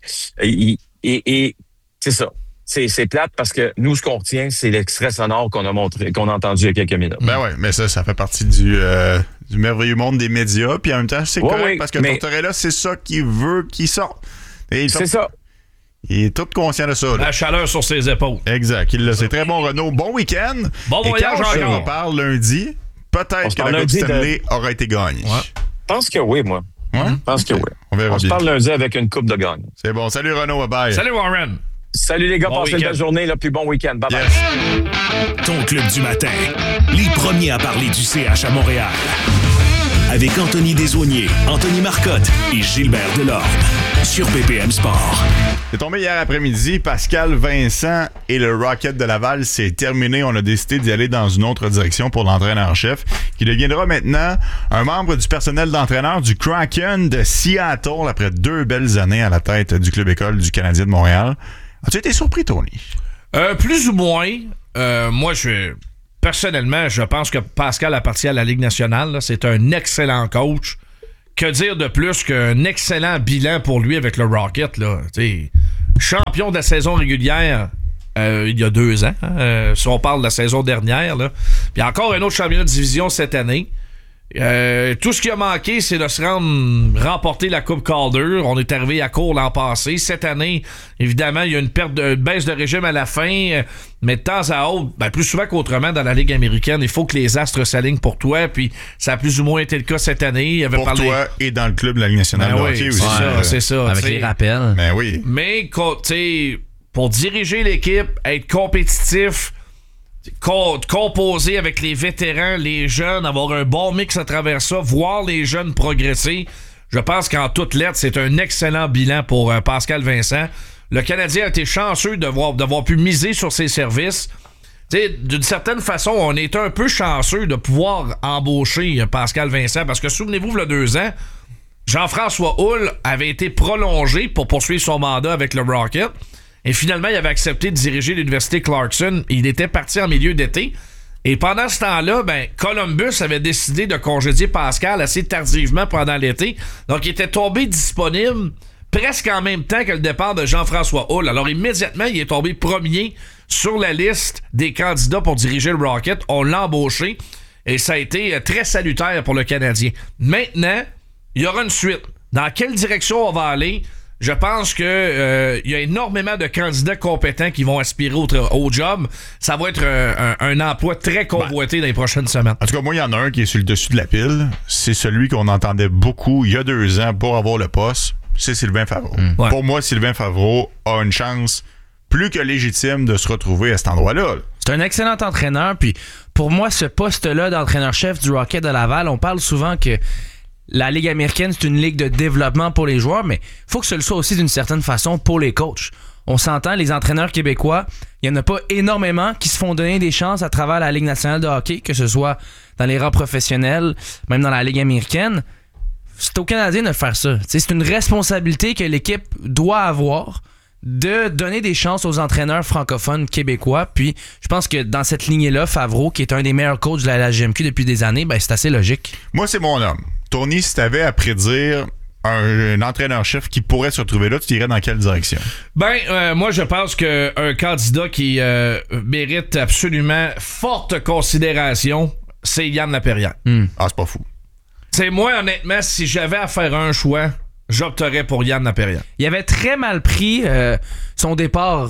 Et c'est ça. C'est plate parce que nous, ce qu'on retient, c'est l'extrait sonore qu'on a entendu il y a quelques minutes. Ben oui, mais ça fait partie du merveilleux monde des médias. Puis en même temps, c'est correct parce que Tortorella, c'est ça qu'il veut qu'il sorte. C'est ça. Il est tout conscient de ça. Là. La chaleur sur ses épaules. Exact. C'est très bon, Renaud. Bon week-end. Bon voyage encore. Et quand on parle lundi, peut-être que la Coupe Stanley aura été gagnée. Ouais. Je pense que oui, moi. Ouais? Je pense que oui. On se parle lundi avec une coupe de gagne. C'est bon. Salut Renaud. Bye. Salut Warren. Salut les gars, passez une belle journée, là, puis bon week-end. Bye bye. Ton club du matin, les premiers à parler du CH à Montréal. avec Anthony Desaulniers, Anthony Marcotte et Gilbert Delorme sur BPM Sport. C'est tombé hier après-midi. Pascal Vincent et le Rocket de Laval, c'est terminé. On a décidé d'y aller dans une autre direction pour l'entraîneur-chef, qui deviendra maintenant un membre du personnel d'entraîneur du Kraken de Seattle après 2 belles années à la tête du club école du Canadien de Montréal. As-tu été surpris, Tony? Plus ou moins. Moi, personnellement, je pense que Pascal appartient à la Ligue nationale. Là. C'est un excellent coach. Que dire de plus qu'un excellent bilan pour lui avec le Rocket, là? T'sais, champion de la saison régulière il y a 2 ans, si on parle de la saison dernière. Là. Puis encore un autre championnat de division cette année. Tout ce qui a manqué, c'est de se remporter la Coupe Calder. On est arrivé à court l'an passé. Cette année, évidemment, il y a une baisse de régime à la fin, mais de temps à autre, plus souvent qu'autrement dans la Ligue américaine, il faut que les astres s'alignent pour toi, puis ça a plus ou moins été le cas cette année. Toi et dans le club de la Ligue nationale de hockey aussi. C'est ça. Avec les rappels. Ben oui. Mais pour diriger l'équipe, être compétitif, composer avec les vétérans, les jeunes, avoir un bon mix à travers ça, voir les jeunes progresser. Je pense qu'en toute lettre, c'est un excellent bilan pour Pascal Vincent. Le Canadien a été chanceux d'avoir pu miser sur ses services. T'sais, d'une certaine façon, on est un peu chanceux de pouvoir embaucher Pascal Vincent parce que souvenez-vous, il y a 2 ans, Jean-François Houle avait été prolongé pour poursuivre son mandat avec le Rocket. Et finalement, il avait accepté de diriger l'université Clarkson. Il était parti en milieu d'été. Et pendant ce temps-là, Columbus avait décidé de congédier Pascal assez tardivement pendant l'été. Donc, il était tombé disponible presque en même temps que le départ de Jean-François Houle. Alors, immédiatement, il est tombé premier sur la liste des candidats pour diriger le Rocket. On l'a embauché. Et ça a été très salutaire pour le Canadien. Maintenant, il y aura une suite. Dans quelle direction on va aller? Je pense que y a énormément de candidats compétents qui vont aspirer au job. Ça va être un emploi très convoité dans les prochaines semaines. En tout cas, moi, il y en a un qui est sur le dessus de la pile. C'est celui qu'on entendait beaucoup il y a 2 ans pour avoir le poste. C'est Sylvain Favreau. Ouais. Pour moi, Sylvain Favreau a une chance plus que légitime de se retrouver à cet endroit-là. C'est un excellent entraîneur. Puis pour moi, ce poste-là d'entraîneur-chef du Rocket de Laval, on parle souvent que la Ligue américaine, c'est une ligue de développement pour les joueurs, mais il faut que ce le soit aussi d'une certaine façon pour les coachs. On s'entend, les entraîneurs québécois, il n'y en a pas énormément qui se font donner des chances à travers la Ligue nationale de hockey, que ce soit dans les rangs professionnels, même dans la Ligue américaine. C'est aux Canadiens de faire ça. T'sais, c'est une responsabilité que l'équipe doit avoir de donner des chances aux entraîneurs francophones québécois. Puis je pense que dans cette lignée-là, Favreau, qui est un des meilleurs coachs de la LHJMQ depuis des années, c'est assez logique. Moi, c'est mon homme. Tony, si t'avais à prédire un entraîneur-chef qui pourrait se retrouver là, tu irais dans quelle direction? Moi, je pense qu'un candidat qui mérite absolument forte considération, c'est Yann Laperrière. Ah, c'est pas fou. C'est moi, honnêtement, si j'avais à faire un choix, j'opterais pour Yann Laperrière. Il avait très mal pris son départ,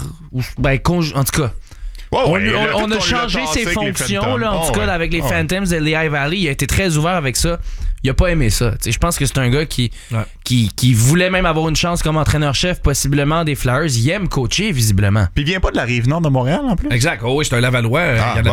en tout cas. On a changé ses fonctions, là, en tout cas, avec les Phantoms de Lehigh Valley. Il a été très ouvert avec ça. Il a pas aimé ça. Je pense que c'est un gars qui voulait même avoir une chance comme entraîneur-chef, possiblement des Flyers. Il aime coacher, visiblement. Puis il vient pas de la Rive-Nord de Montréal, en plus? Exact. Oh oui, c'est un Lavallois.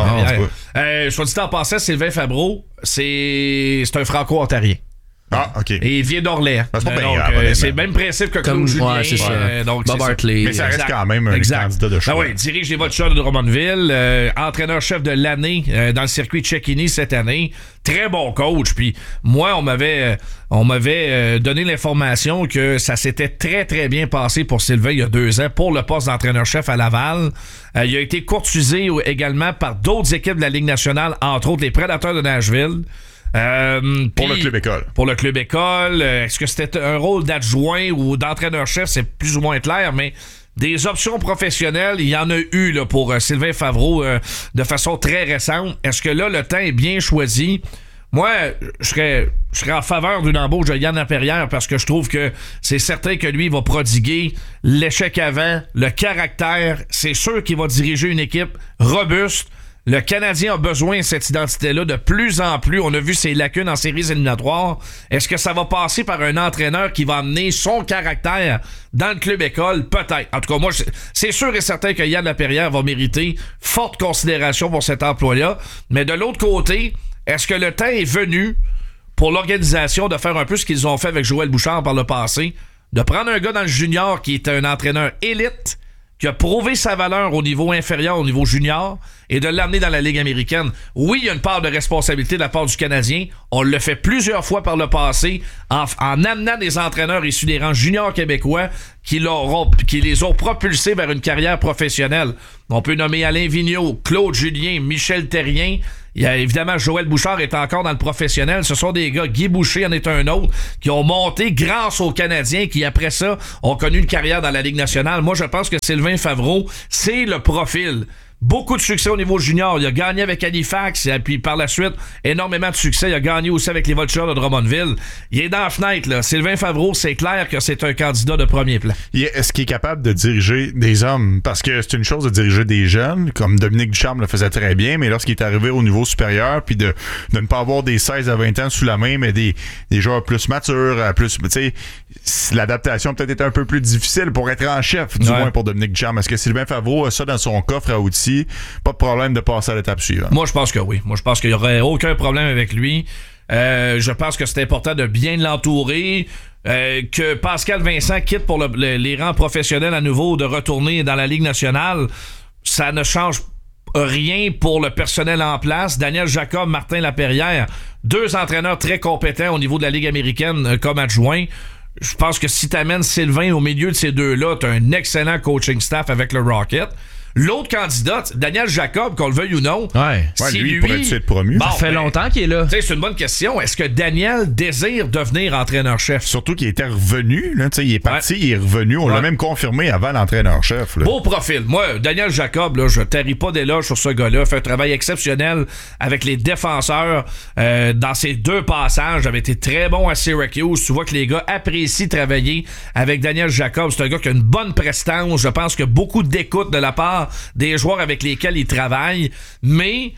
Soit dit en passant, Sylvain Favreau, c'est un Franco-ontarien. Ah, OK. Et il vient d'Orléans. C'est pas bien c'est le même principe que Claude Julien. Ouais, c'est ça. Donc, Bob Hartley. Mais ça reste quand même un candidat de choix. Oui, dirige les Voltigeurs de Drummondville, entraîneur-chef de l'année dans le circuit Cecchini cette année. Très bon coach. Puis moi, on m'avait donné l'information que ça s'était très, très bien passé pour Sylvain il y a 2 ans pour le poste d'entraîneur-chef à Laval. Il a été courtisé également par d'autres équipes de la Ligue nationale, entre autres les Prédateurs de Nashville. Pour le club école. Pour le club école. Est-ce que c'était un rôle d'adjoint ou d'entraîneur-chef? C'est plus ou moins clair, mais des options professionnelles, il y en a eu là, pour Sylvain Favreau de façon très récente. Est-ce que là, le temps est bien choisi? Moi, je serais en faveur d'une embauche de Yann Laperrière parce que je trouve que c'est certain que lui, il va prodiguer l'échec avant, le caractère. C'est sûr qu'il va diriger une équipe robuste. Le Canadien a besoin de cette identité-là de plus en plus. On a vu ses lacunes en séries éliminatoires. Est-ce que ça va passer par un entraîneur qui va amener son caractère dans le club école? Peut-être. En tout cas, moi, c'est sûr et certain que Yann Laperrière va mériter forte considération pour cet emploi-là. Mais de l'autre côté, est-ce que le temps est venu pour l'organisation de faire un peu ce qu'ils ont fait avec Joël Bouchard par le passé, de prendre un gars dans le junior qui est un entraîneur élite, qui a prouvé sa valeur au niveau inférieur, au niveau junior, et de l'amener dans la Ligue américaine. Oui, il y a une part de responsabilité de la part du Canadien. On l'a fait plusieurs fois par le passé en amenant des entraîneurs issus des rangs juniors québécois qui les ont propulsés vers une carrière professionnelle. On peut nommer Alain Vigneault, Claude Julien, Michel Terrien. Il y a évidemment Joël Bouchard est encore dans le professionnel. Ce sont des gars, Guy Boucher en est un autre, qui ont monté grâce aux Canadiens qui, après ça, ont connu une carrière dans la Ligue nationale. Moi, je pense que Sylvain Favreau, c'est le profil. Beaucoup de succès au niveau junior. Il a gagné avec Halifax et puis par la suite, énormément de succès. Il a gagné aussi avec les Vultures de Drummondville. Il est dans la fenêtre, là. Sylvain Favreau, c'est clair que c'est un candidat de premier plan. Est-ce qu'il est capable de diriger des hommes? Parce que c'est une chose de diriger des jeunes, comme Dominique Ducharme le faisait très bien, mais lorsqu'il est arrivé au niveau supérieur, puis de ne pas avoir des 16 à 20 ans sous la main, mais des joueurs plus matures, plus, tu sais, l'adaptation peut-être était un peu plus difficile pour être en chef, du moins pour Dominique Ducharme. Est-ce que Sylvain Favreau a ça dans son coffre à outils? Pas de problème de passer à l'étape suivante. Moi, je pense que oui. Moi, je pense qu'il n'y aurait aucun problème avec lui. Je pense que c'est important de bien l'entourer. Que Pascal Vincent quitte pour les rangs professionnels à nouveau, de retourner dans la Ligue nationale, ça ne change rien pour le personnel en place. Daniel Jacob, Martin Laperrière, 2 entraîneurs très compétents au niveau de la Ligue américaine comme adjoints. Je pense que si tu amènes Sylvain au milieu de ces deux-là, tu as un excellent coaching staff avec le Rocket. L'autre candidat, Daniel Jacob, qu'on le veuille ou non, si lui pourrait être promu. Ça fait longtemps qu'il est là. C'est une bonne question. Est-ce que Daniel désire devenir entraîneur-chef? Surtout qu'il était revenu. Là, il est parti, il est revenu. On l'a même confirmé avant l'entraîneur-chef. Là. Beau profil. Moi, Daniel Jacob, là, je ne tarie pas d'éloge sur ce gars-là. Fait un travail exceptionnel avec les défenseurs. Dans ses 2 passages, avait été très bon à Syracuse. Tu vois que les gars apprécient travailler avec Daniel Jacob. C'est un gars qui a une bonne prestance. Je pense que beaucoup d'écoute de la part des joueurs avec lesquels il travaille, mais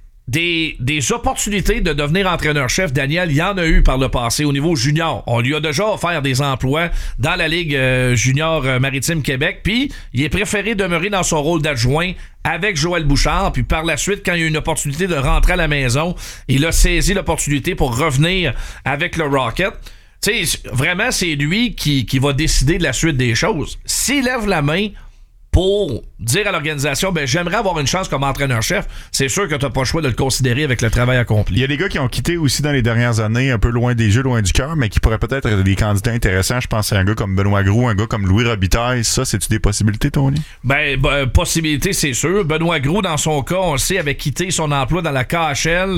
des opportunités de devenir entraîneur-chef, Daniel, il y en a eu par le passé au niveau junior. On lui a déjà offert des emplois dans la Ligue junior maritime Québec, puis il est préféré demeurer dans son rôle d'adjoint avec Joël Bouchard, puis par la suite, quand il y a eu une opportunité de rentrer à la maison, il a saisi l'opportunité pour revenir avec le Rocket. Tu sais, vraiment, c'est lui qui va décider de la suite des choses. S'il lève la main pour dire à l'organisation, j'aimerais avoir une chance comme entraîneur-chef, c'est sûr que tu n'as pas le choix de le considérer avec le travail accompli. Il y a des gars qui ont quitté aussi dans les dernières années, un peu loin des jeux, loin du cœur, mais qui pourraient peut-être être des candidats intéressants. Je pense à un gars comme Benoît Gros, un gars comme Louis Robitaille. Ça, c'est-tu des possibilités, Tony? Possibilités, c'est sûr. Benoît Gros, dans son cas, on le sait, avait quitté son emploi dans la KHL.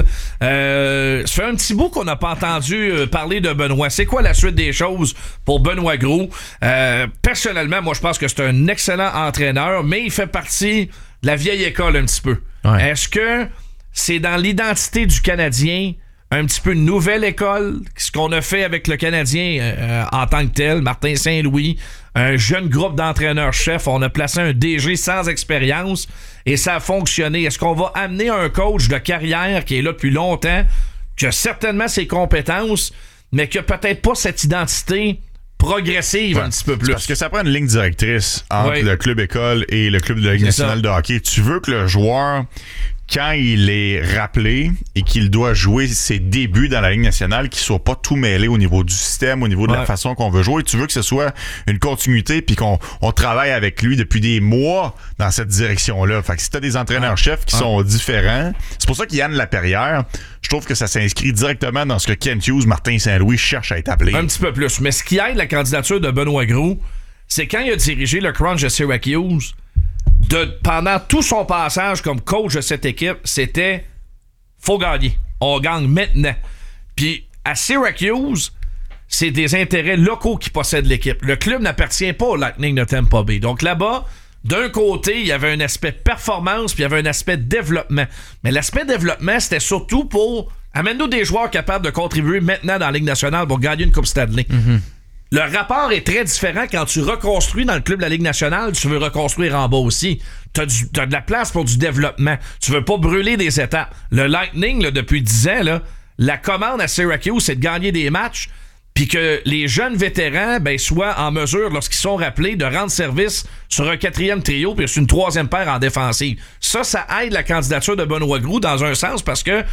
Ça fait un petit bout qu'on n'a pas entendu parler de Benoît. C'est quoi la suite des choses pour Benoît Gros? Personnellement, moi, je pense que c'est un excellent entraîneur, mais il fait partie de la vieille école un petit peu. Ouais. Est-ce que c'est dans l'identité du Canadien un petit peu une nouvelle école, ce qu'on a fait avec le Canadien en tant que tel, Martin Saint-Louis, un jeune groupe d'entraîneurs-chefs, on a placé un DG sans expérience et ça a fonctionné. Est-ce qu'on va amener un coach de carrière qui est là depuis longtemps, qui a certainement ses compétences, mais qui a peut-être pas cette identité progressive un petit peu plus. Parce que ça prend une ligne directrice entre le club école et le club de la Ligue nationale de hockey. Tu veux que le joueur, quand il est rappelé et qu'il doit jouer ses débuts dans la Ligue nationale, qu'il soit pas tout mêlé au niveau du système, au niveau de la façon qu'on veut jouer. Tu veux que ce soit une continuité puis qu'on travaille avec lui depuis des mois dans cette direction-là. Fait que si t'as des entraîneurs-chefs qui sont différents, c'est pour ça qu'Yann Laperrière, je trouve que ça s'inscrit directement dans ce que Kent Hughes, Martin Saint-Louis cherche à être appelé. Un petit peu plus. Mais ce qui aide la candidature de Benoît Gros, c'est quand il a dirigé le Crunch de Syracuse, pendant tout son passage comme coach de cette équipe, c'était faut gagner. On gagne maintenant. Puis à Syracuse, c'est des intérêts locaux qui possèdent l'équipe. Le club n'appartient pas au Lightning de Tampa Bay. Donc là-bas, d'un côté, il y avait un aspect performance, puis il y avait un aspect développement. Mais l'aspect développement, c'était surtout pour amène-nous des joueurs capables de contribuer maintenant dans la Ligue nationale pour gagner une Coupe Stanley. Mm-hmm. Le rapport est très différent quand tu reconstruis dans le club de la Ligue nationale, tu veux reconstruire en bas aussi. T'as de la place pour du développement. Tu veux pas brûler des étapes. Le Lightning, là, depuis 10 ans, là, la commande à Syracuse, c'est de gagner des matchs, puis que les jeunes vétérans soient en mesure, lorsqu'ils sont rappelés, de rendre service sur un 4e trio puis sur une 3e paire en défensive. Ça aide la candidature de Benoît Gros dans un sens parce que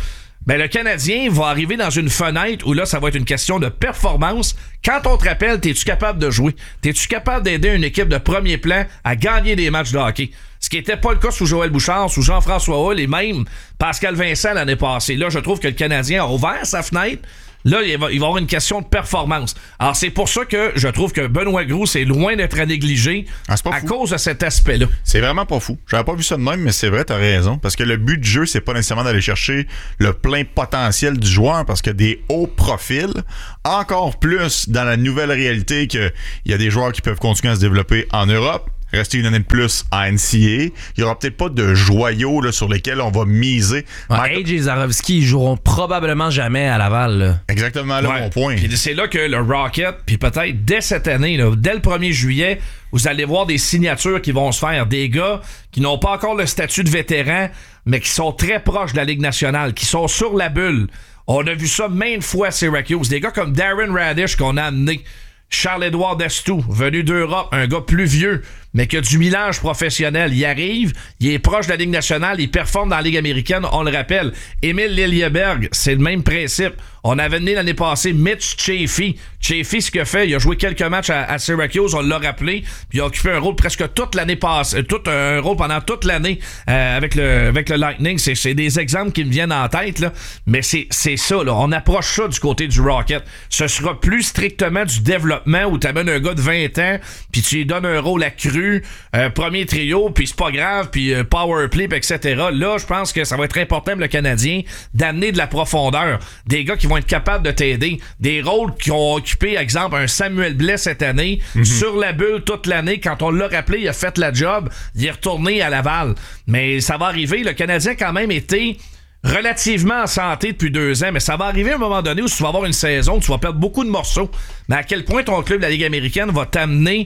ben le Canadien va arriver dans une fenêtre où là, ça va être une question de performance. Quand on te rappelle, t'es-tu capable de jouer? T'es-tu capable d'aider une équipe de premier plan à gagner des matchs de hockey? Ce qui n'était pas le cas sous Joël Bouchard, sous Jean-François Hull et même Pascal Vincent l'année passée. Là, je trouve que le Canadien a ouvert sa fenêtre. Là, il va y avoir une question de performance. Alors, c'est pour ça que je trouve que Benoît Gros, c'est loin d'être à négliger à cause de cet aspect-là. C'est vraiment pas fou. J'avais pas vu ça de même, mais c'est vrai, t'as raison. Parce que le but du jeu, c'est pas nécessairement d'aller chercher le plein potentiel du joueur, parce que des hauts profils, encore plus dans la nouvelle réalité qu'il y a des joueurs qui peuvent continuer à se développer en Europe, rester une année de plus à NCAA. Il n'y aura peut-être pas de joyaux là, sur lesquels on va miser. AJ et Zarovski, ils joueront probablement jamais à Laval. Là. Exactement là mon point. Puis c'est là que le Rocket, puis peut-être dès cette année, là, dès le 1er juillet, vous allez voir des signatures qui vont se faire. Des gars qui n'ont pas encore le statut de vétéran, mais qui sont très proches de la Ligue nationale, qui sont sur la bulle. On a vu ça maintes fois à Syracuse. Des gars comme Darren Radish qu'on a amené. Charles-Édouard Destou, venu d'Europe, un gars plus vieux, mais qui a du millage professionnel. Il arrive, il est proche de la Ligue nationale, il performe dans la Ligue américaine, on le rappelle. Émile Liljeberg, c'est le même principe. On avait amené l'année passée Mitch Chaffee. Chaffee, ce qu'il a fait, il a joué quelques matchs à Syracuse, on l'a rappelé, puis il a occupé un rôle presque toute l'année passée, un rôle pendant toute l'année avec le Lightning. C'est des exemples qui me viennent en tête, là. Mais c'est ça, là. On approche ça du côté du Rocket. Ce sera plus strictement du développement où tu amènes un gars de 20 ans, puis tu lui donnes un rôle accru, premier trio, puis c'est pas grave, puis power play, etc. Là, je pense que ça va être important pour le Canadien d'amener de la profondeur. Des gars qui vont être capables de t'aider. Des rôles qui ont occupé, exemple, un Samuel Blais cette année, sur la bulle toute l'année. Quand on l'a rappelé, il a fait la job, il est retourné à Laval. Mais ça va arriver. Le Canadien, quand même, était relativement en santé depuis 2 ans, mais ça va arriver à un moment donné où tu vas avoir une saison où tu vas perdre beaucoup de morceaux. Mais à quel point ton club de la Ligue américaine va t'amener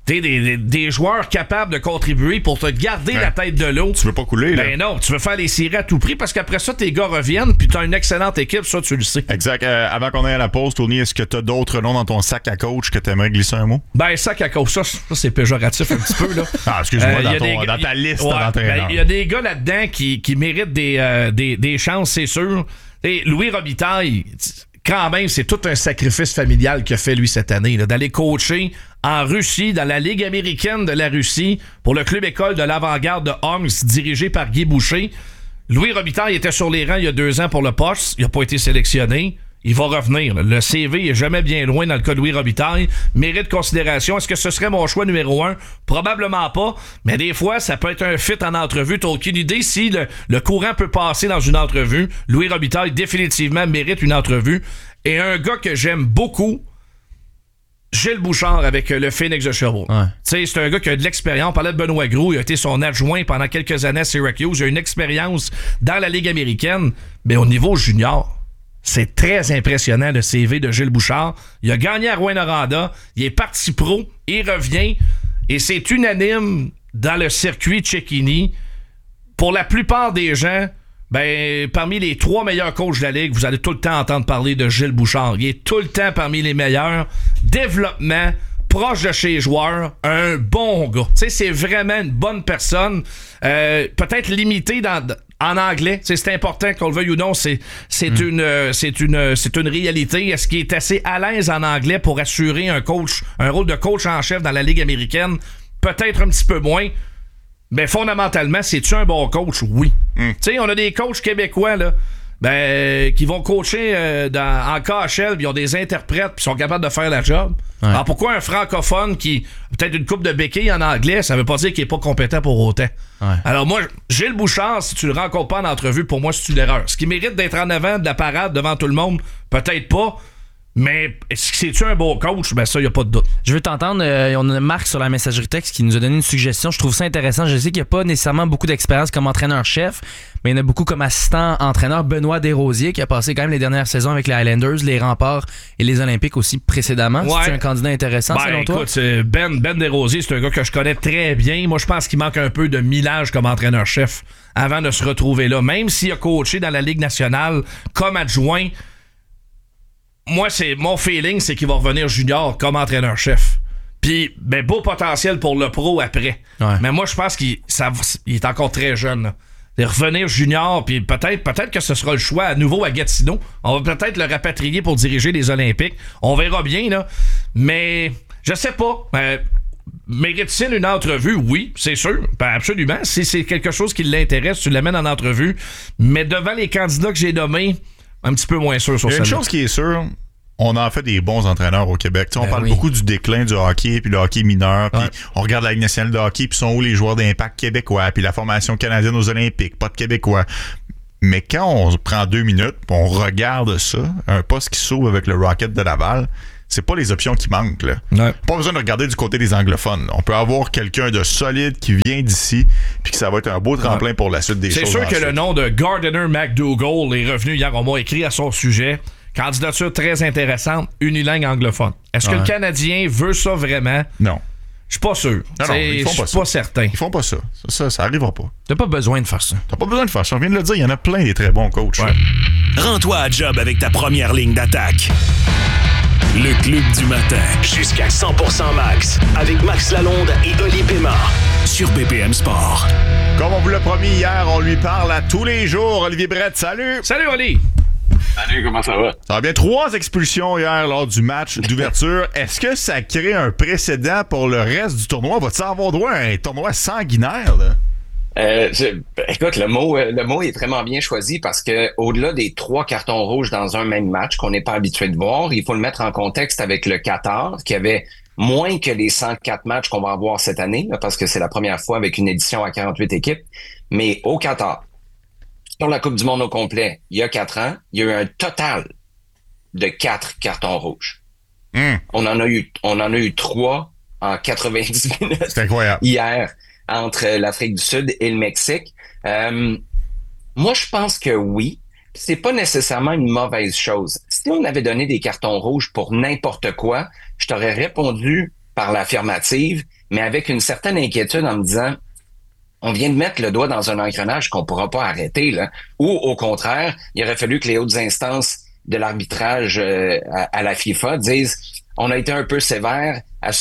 des joueurs capables de contribuer pour te garder la tête de l'eau. Tu veux pas couler, là. Ben non, tu veux faire les séries à tout prix parce qu'après ça, tes gars reviennent puis t'as une excellente équipe, ça, tu le sais. Exact. Avant qu'on aille à la pause, Tony, est-ce que t'as d'autres noms dans ton sac à coach que t'aimerais glisser un mot? Ben, sac à coach, ça c'est péjoratif un petit peu, là. Ah, excuse-moi, dans ta liste d'entraîneurs. Il y a des gars là-dedans qui méritent des chances, c'est sûr. Et Louis Robitaille, quand même, c'est tout un sacrifice familial qu'il a fait, lui, cette année, là, d'aller coacher en Russie, dans la Ligue américaine de la Russie, pour le club école de l'avant-garde de Omsk, dirigé par Guy Boucher. Louis Robitaille était sur les rangs il y a 2 ans pour le poste. Il n'a pas été sélectionné. Il va revenir. Le CV est jamais bien loin dans le cas de Louis Robitaille. Mérite considération. Est-ce que ce serait mon choix numéro 1? Probablement pas. Mais des fois, ça peut être un fit en entrevue. T'as aucune idée si le courant peut passer dans une entrevue. Louis Robitaille, définitivement, mérite une entrevue. Et un gars que j'aime beaucoup, Gilles Bouchard avec le Phoenix de Sherbrooke. Ouais. C'est un gars qui a de l'expérience. On parlait de Benoît Gros, il a été son adjoint pendant quelques années à Syracuse. Il a une expérience dans la Ligue américaine, mais au niveau junior. C'est très impressionnant le CV de Gilles Bouchard. Il a gagné à Rouyn-Noranda, il est parti pro, il revient, et c'est unanime dans le circuit Cecchini. Pour la plupart des gens, ben, parmi les 3 meilleurs coachs de la Ligue, vous allez tout le temps entendre parler de Gilles Bouchard. Il est tout le temps parmi les meilleurs. Développement, proche de chez les joueurs, un bon gars. Tu sais, c'est vraiment une bonne personne. Peut-être limité en anglais. T'sais, c'est important qu'on le veuille ou non. C'est une réalité. Est-ce qu'il est assez à l'aise en anglais pour assurer un rôle de coach en chef dans la Ligue américaine? Peut-être un petit peu moins. Mais fondamentalement, c'est-tu un bon coach? Oui. Tu sais, on a des coachs québécois, là, qui vont coacher en KHL, puis ils ont des interprètes, puis sont capables de faire la job. Ouais. Alors pourquoi un francophone qui a peut-être une coupe de béquilles en anglais, ça veut pas dire qu'il est pas compétent pour autant. Ouais. Alors moi, Gilles Bouchard, si tu le rencontres pas en entrevue, pour moi, c'est une erreur. Ce qui mérite d'être en avant de la parade devant tout le monde, peut-être pas. Mais c'est-tu un bon coach? Ben ça, il n'y a pas de doute. Je veux t'entendre. On a Marc sur la messagerie texte qui nous a donné une suggestion. Je trouve ça intéressant. Je sais qu'il n'y a pas nécessairement beaucoup d'expérience comme entraîneur-chef, mais il y en a beaucoup comme assistant-entraîneur. Benoît Desrosiers, qui a passé quand même les dernières saisons avec les Highlanders, les Remparts et les Olympiques aussi précédemment. Ouais. C'est un candidat intéressant, selon toi? Écoute, Ben Desrosiers, c'est un gars que je connais très bien. Moi, je pense qu'il manque un peu de millage comme entraîneur-chef avant de se retrouver là. Même s'il a coaché dans la Ligue nationale comme adjoint, moi, mon feeling, c'est qu'il va revenir junior comme entraîneur-chef. Puis, ben, beau potentiel pour le pro après. Ouais. Mais moi, je pense qu'il est encore très jeune, là. de revenir junior, puis peut-être que ce sera le choix à nouveau à Gatineau. On va peut-être le rapatrier pour diriger les Olympiques. On verra bien, là. Mais je sais pas. Mérite-t-il une entrevue? Oui, c'est sûr. Absolument. Si c'est quelque chose qui l'intéresse, tu l'amènes en entrevue. Mais devant les candidats que j'ai nommés, un petit peu moins sûr sur ça. Il y a une chose qui est sûre, on en fait des bons entraîneurs au Québec. On parle beaucoup du déclin du hockey, puis le hockey mineur, puis on regarde la Ligue nationale de hockey, puis sont où les joueurs d'Impact québécois, puis la formation canadienne aux Olympiques, pas de Québécois. Mais quand on prend 2 minutes, puis on regarde ça, un poste qui s'ouvre avec le Rocket de Laval, c'est pas les options qui manquent, là. Ouais. Pas besoin de regarder du côté des anglophones. On peut avoir quelqu'un de solide qui vient d'ici, puis que ça va être un beau tremplin pour la suite des choses. C'est sûr que le nom de Gardiner McDougall est revenu hier. On m'a écrit à son sujet. Candidature très intéressante, unilingue anglophone. Est-ce que le Canadien veut ça vraiment? Non. Je suis pas sûr. Non, ils font pas ça. Je suis pas certain. Ils font pas ça. Ça arrivera pas. T'as pas besoin de faire ça. T'as pas besoin de faire ça. On vient de le dire, il y en a plein des très bons coachs. Ouais. Rends-toi à job avec ta première ligne d'attaque. Le Club du matin. Jusqu'à 100% max. Avec Max Lalonde et Oli Pema. Sur BPM Sport. Comme on vous l'a promis hier, on lui parle à tous les jours. Olivier Brett, salut! Salut, Oli! Salut, comment ça va? Ça va bien. 3 expulsions hier lors du match d'ouverture. Est-ce que ça crée un précédent pour le reste du tournoi? Va-t-il avoir droit à un tournoi sanguinaire, là? Écoute, le mot est vraiment bien choisi parce que au-delà des 3 cartons rouges dans un même match qu'on n'est pas habitué de voir, il faut le mettre en contexte avec le Qatar qui avait moins que les 104 matchs qu'on va avoir cette année, là, parce que c'est la première fois avec une édition à 48 équipes. Mais au Qatar, sur la Coupe du Monde au complet, il y a 4 ans, il y a eu un total de 4 cartons rouges. On en a eu 3 en 90 minutes. C'est incroyable. Hier, entre l'Afrique du Sud et le Mexique. Moi, je pense que oui. C'est pas nécessairement une mauvaise chose. Si on avait donné des cartons rouges pour n'importe quoi, je t'aurais répondu par l'affirmative, mais avec une certaine inquiétude en me disant on vient de mettre le doigt dans un engrenage qu'on pourra pas arrêter, là. Ou au contraire, il aurait fallu que les hautes instances de l'arbitrage à la FIFA disent on a été un peu sévère,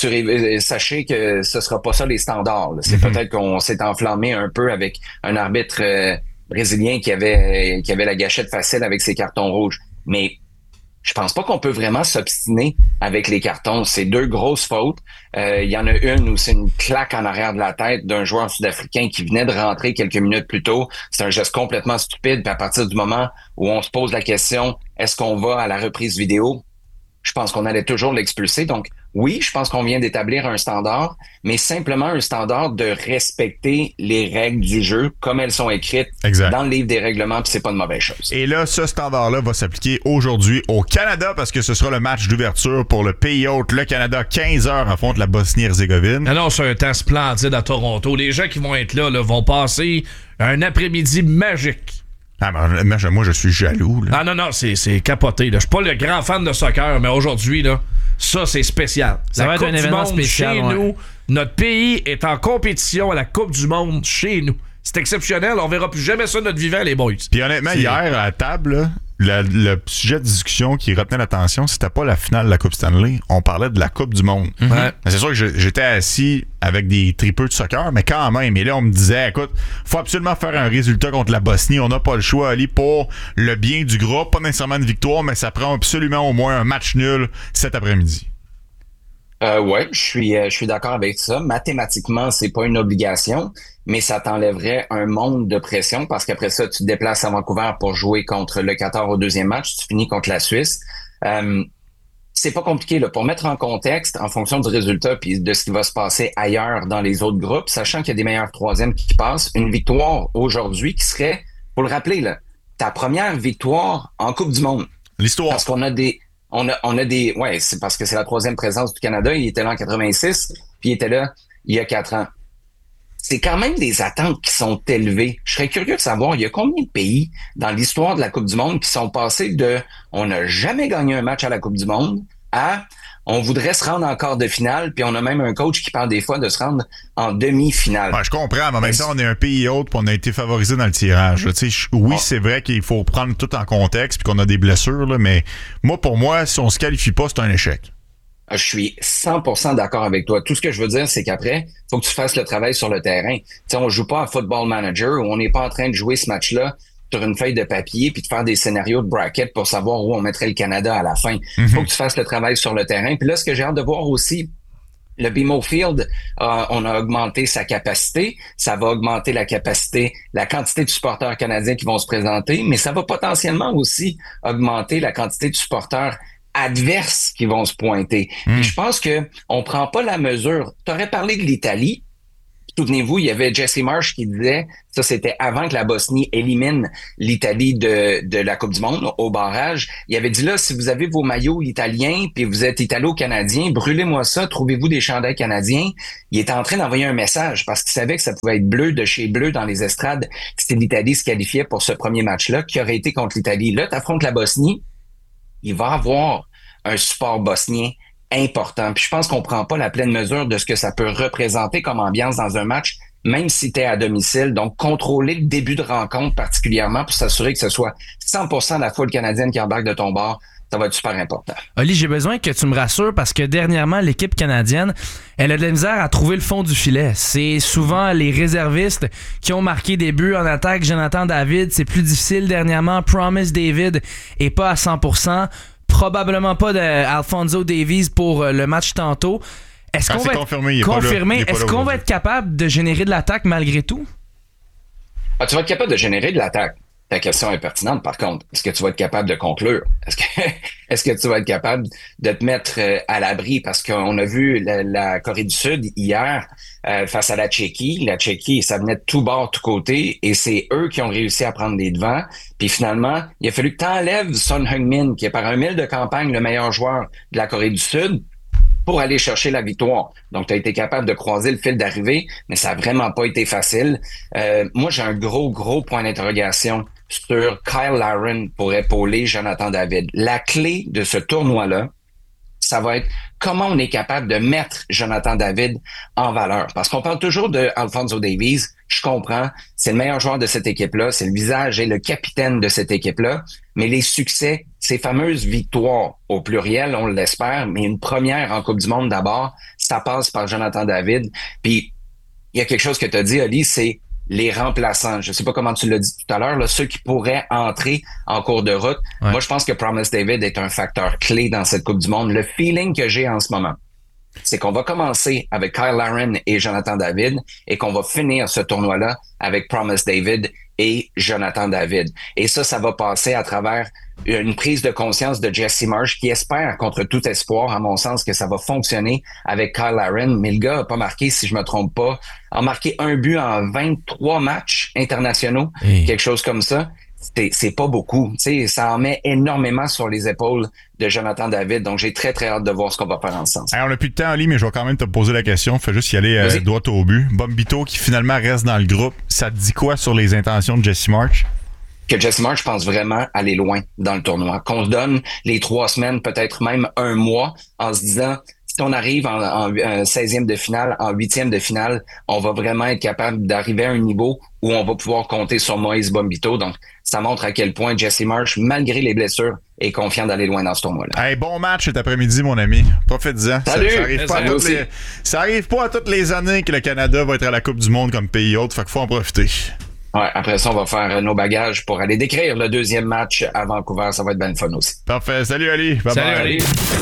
sachez que ce sera pas ça les standards. Là. C'est peut-être qu'on s'est enflammé un peu avec un arbitre brésilien qui avait la gâchette facile avec ses cartons rouges. Mais je pense pas qu'on peut vraiment s'obstiner avec les cartons. C'est 2 grosses fautes. Il y en a une où c'est une claque en arrière de la tête d'un joueur sud-africain qui venait de rentrer quelques minutes plus tôt. C'est un geste complètement stupide. Puis à partir du moment où on se pose la question, est-ce qu'on va à la reprise vidéo? Je pense qu'on allait toujours l'expulser. Donc, oui, je pense qu'on vient d'établir un standard, mais simplement un standard de respecter les règles du jeu comme elles sont écrites dans le livre des règlements, puis c'est pas une mauvaise chose. Et là, ce standard-là va s'appliquer aujourd'hui au Canada parce que ce sera le match d'ouverture pour le pays hôte. Le Canada, 15h, affronte la Bosnie-Herzégovine. Non, c'est un temps splendide à Toronto. Les gens qui vont être là vont passer un après-midi magique. Ah, moi, je suis jaloux. Là. Ah non, c'est capoté. Là. Je suis pas le grand fan de soccer, mais aujourd'hui, là, ça, c'est spécial. Ça va être un événement spécial. Chez nous, notre pays est en compétition à la Coupe du Monde chez nous. C'est exceptionnel. On verra plus jamais ça de notre vivant, les boys. Puis honnêtement, hier, à la table, là, le sujet de discussion qui retenait l'attention, c'était pas la finale de la Coupe Stanley. On parlait de la Coupe du Monde. C'est sûr que j'étais assis avec des tripeux de soccer, mais quand même. Et là, on me disait, écoute, faut absolument faire un résultat contre la Bosnie. On n'a pas le choix, Ali, pour le bien du groupe. Pas nécessairement une victoire, mais ça prend absolument au moins un match nul cet après-midi. Ouais, je suis d'accord avec ça. Mathématiquement, c'est pas une obligation, mais ça t'enlèverait un monde de pression parce qu'après ça, tu te déplaces à Vancouver pour jouer contre le Qatar au 2e match, tu finis contre la Suisse. C'est pas compliqué là. Pour mettre en contexte, en fonction du résultat puis de ce qui va se passer ailleurs dans les autres groupes, sachant qu'il y a des meilleurs 3e qui passent, une victoire aujourd'hui qui serait, pour le rappeler, là, ta première victoire en Coupe du Monde. L'histoire. Parce qu'on a des... On a des... Ouais, c'est parce que c'est la 3e présence du Canada. Il était là en 86, puis il était là il y a 4 ans. C'est quand même des attentes qui sont élevées. Je serais curieux de savoir, il y a combien de pays dans l'histoire de la Coupe du Monde qui sont passés de « on n'a jamais gagné un match à la Coupe du Monde » à « on voudrait se rendre en quart de finale », puis on a même un coach qui parle des fois de se rendre en demi-finale. Ouais, je comprends, mais en même temps, on est un pays hôte puis on a été favorisé dans le tirage. Oui, c'est vrai qu'il faut prendre tout en contexte puis qu'on a des blessures, là, mais pour moi, si on se qualifie pas, c'est un échec. Je suis 100% d'accord avec toi. Tout ce que je veux dire, c'est qu'après, faut que tu fasses le travail sur le terrain. T'sais, on joue pas à Football Manager où on n'est pas en train de jouer ce match-là sur une feuille de papier puis de faire des scénarios de bracket pour savoir où on mettrait le Canada à la fin. Faut que tu fasses le travail sur le terrain. Puis là, ce que j'ai hâte de voir aussi, le BMO Field, on a augmenté sa capacité. Ça va augmenter la quantité de supporters canadiens qui vont se présenter, mais ça va potentiellement aussi augmenter la quantité de supporters adverses qui vont se pointer. Et je pense que on prend pas la mesure. Tu aurais parlé de l'Italie. Souvenez-vous, il y avait Jesse Marsh qui disait, ça c'était avant que la Bosnie élimine l'Italie de la Coupe du Monde au barrage. Il avait dit là, si vous avez vos maillots italiens puis vous êtes italo-canadien, brûlez-moi ça, trouvez-vous des chandails canadiens. Il était en train d'envoyer un message parce qu'il savait que ça pouvait être bleu de chez bleu dans les estrades si l'Italie se qualifiait pour ce premier match-là qui aurait été contre l'Italie. Là, tu affrontes la Bosnie, il va avoir un support bosnien important. Puis je pense qu'on prend pas la pleine mesure de ce que ça peut représenter comme ambiance dans un match, même si tu es à domicile. Donc, contrôler le début de rencontre particulièrement pour s'assurer que ce soit 100% de la foule canadienne qui embarque de ton bord, ça va être super important. Oli, j'ai besoin que tu me rassures parce que dernièrement, l'équipe canadienne, elle a de la misère à trouver le fond du filet. C'est souvent les réservistes qui ont marqué des buts en attaque. Jonathan David, c'est plus difficile dernièrement. Promise David est pas à 100%. Probablement pas d'Alphonso Davies pour le match tantôt. Est-ce qu'on va Est-ce qu'on va être capable de générer de l'attaque malgré tout? Tu vas être capable de générer de l'attaque. Ta question est pertinente, par contre. Est-ce que tu vas être capable de conclure? Est-ce que tu vas être capable de te mettre à l'abri? Parce qu'on a vu la Corée du Sud hier face à la Tchéquie. La Tchéquie, ça venait de tout bord, tout côté, et c'est eux qui ont réussi à prendre les devants. Puis finalement, il a fallu que tu enlèves Son Heung-min, qui est par un mille de campagne le meilleur joueur de la Corée du Sud, pour aller chercher la victoire. Donc, tu as été capable de croiser le fil d'arrivée, mais ça n'a vraiment pas été facile. Moi, j'ai un gros point d'interrogation sur Kyle Larin pour épauler Jonathan David. La clé de ce tournoi-là, ça va être comment on est capable de mettre Jonathan David en valeur. Parce qu'on parle toujours de Alphonso Davies, je comprends, c'est le meilleur joueur de cette équipe-là, c'est le visage et le capitaine de cette équipe-là, mais les succès, ces fameuses victoires, au pluriel, on l'espère, mais une première en Coupe du Monde d'abord, ça passe par Jonathan David. Puis, il y a quelque chose que tu as dit, Oli, c'est les remplaçants. Je sais pas comment tu l'as dit tout à l'heure, là, ceux qui pourraient entrer en cours de route. Ouais. Moi, je pense que Promise David est un facteur clé dans cette Coupe du Monde. Le feeling que j'ai en ce moment, c'est qu'on va commencer avec Kyle Larin et Jonathan David et qu'on va finir ce tournoi-là avec Promise David et Jonathan David. Et ça va passer à travers une prise de conscience de Jesse Marsh qui espère, contre tout espoir, à mon sens, que ça va fonctionner avec Kyle Larin. Mais le gars a pas marqué, si je me trompe pas, a marqué un but en 23 matchs internationaux, quelque chose comme ça. C'est pas beaucoup. T'sais, ça en met énormément sur les épaules de Jonathan David. Donc, j'ai très hâte de voir ce qu'on va faire ensemble. On n'a plus de temps, Ali, mais je vais quand même te poser la question. Fais juste y aller droit au but. Bombito qui finalement reste dans le groupe. Ça te dit quoi sur les intentions de Jesse Marsh? Que Jesse Marsh pense vraiment aller loin dans le tournoi. Qu'on se donne les 3 semaines, peut-être même un mois, en se disant... Si on arrive en 16e de finale, en 8e de finale, on va vraiment être capable d'arriver à un niveau où on va pouvoir compter sur Moïse Bombito. Donc, ça montre à quel point Jesse Marsh, malgré les blessures, est confiant d'aller loin dans ce tournoi-là. Hey, bon match cet après-midi, mon ami. Profite-en. Salut! Ça arrive pas à toutes les années que le Canada va être à la Coupe du Monde comme pays hôte. Fait qu'il faut en profiter. Ouais, après ça, on va faire nos bagages pour aller décrire le 2e match à Vancouver. Ça va être bien le fun aussi. Parfait. Salut, Ali. Bye-bye. Salut, Ali.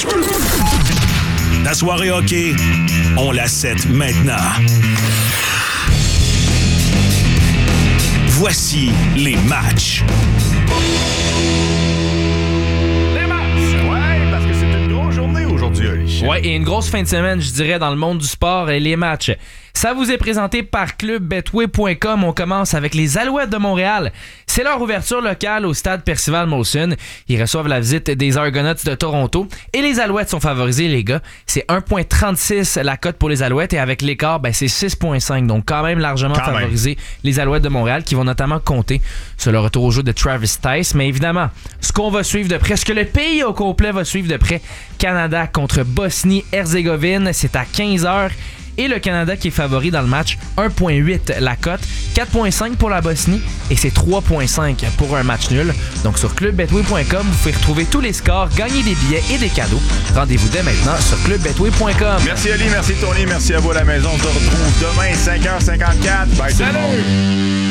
Ta soirée hockey, on la set maintenant. Voici les matchs. Ouais, parce que c'est une grosse journée aujourd'hui, Ali. Ouais, et une grosse fin de semaine, je dirais, dans le monde du sport et les matchs. Ça vous est présenté par clubbetway.com. On commence avec les Alouettes de Montréal. C'est leur ouverture locale au stade Percival Molson. Ils reçoivent la visite des Argonauts de Toronto. Et les Alouettes sont favorisés, les gars. C'est 1,36 la cote pour les Alouettes. Et avec l'écart, c'est 6,5. Donc quand même largement favorisés, les Alouettes de Montréal, qui vont notamment compter sur le retour au jeu de Travis Tice. Mais évidemment, ce qu'on va suivre de près, ce que le pays au complet va suivre de près, Canada contre Bosnie-Herzégovine. C'est à 15h. et le Canada qui est favori dans le match, 1.8 la cote, 4.5 pour la Bosnie et c'est 3.5 pour un match nul. Donc sur clubbetway.com, vous pouvez retrouver tous les scores, gagner des billets et des cadeaux. Rendez-vous dès maintenant sur clubbetway.com. Merci Ali, merci Tony, merci à vous à la maison. On se retrouve demain 5h54. Bye. Salut!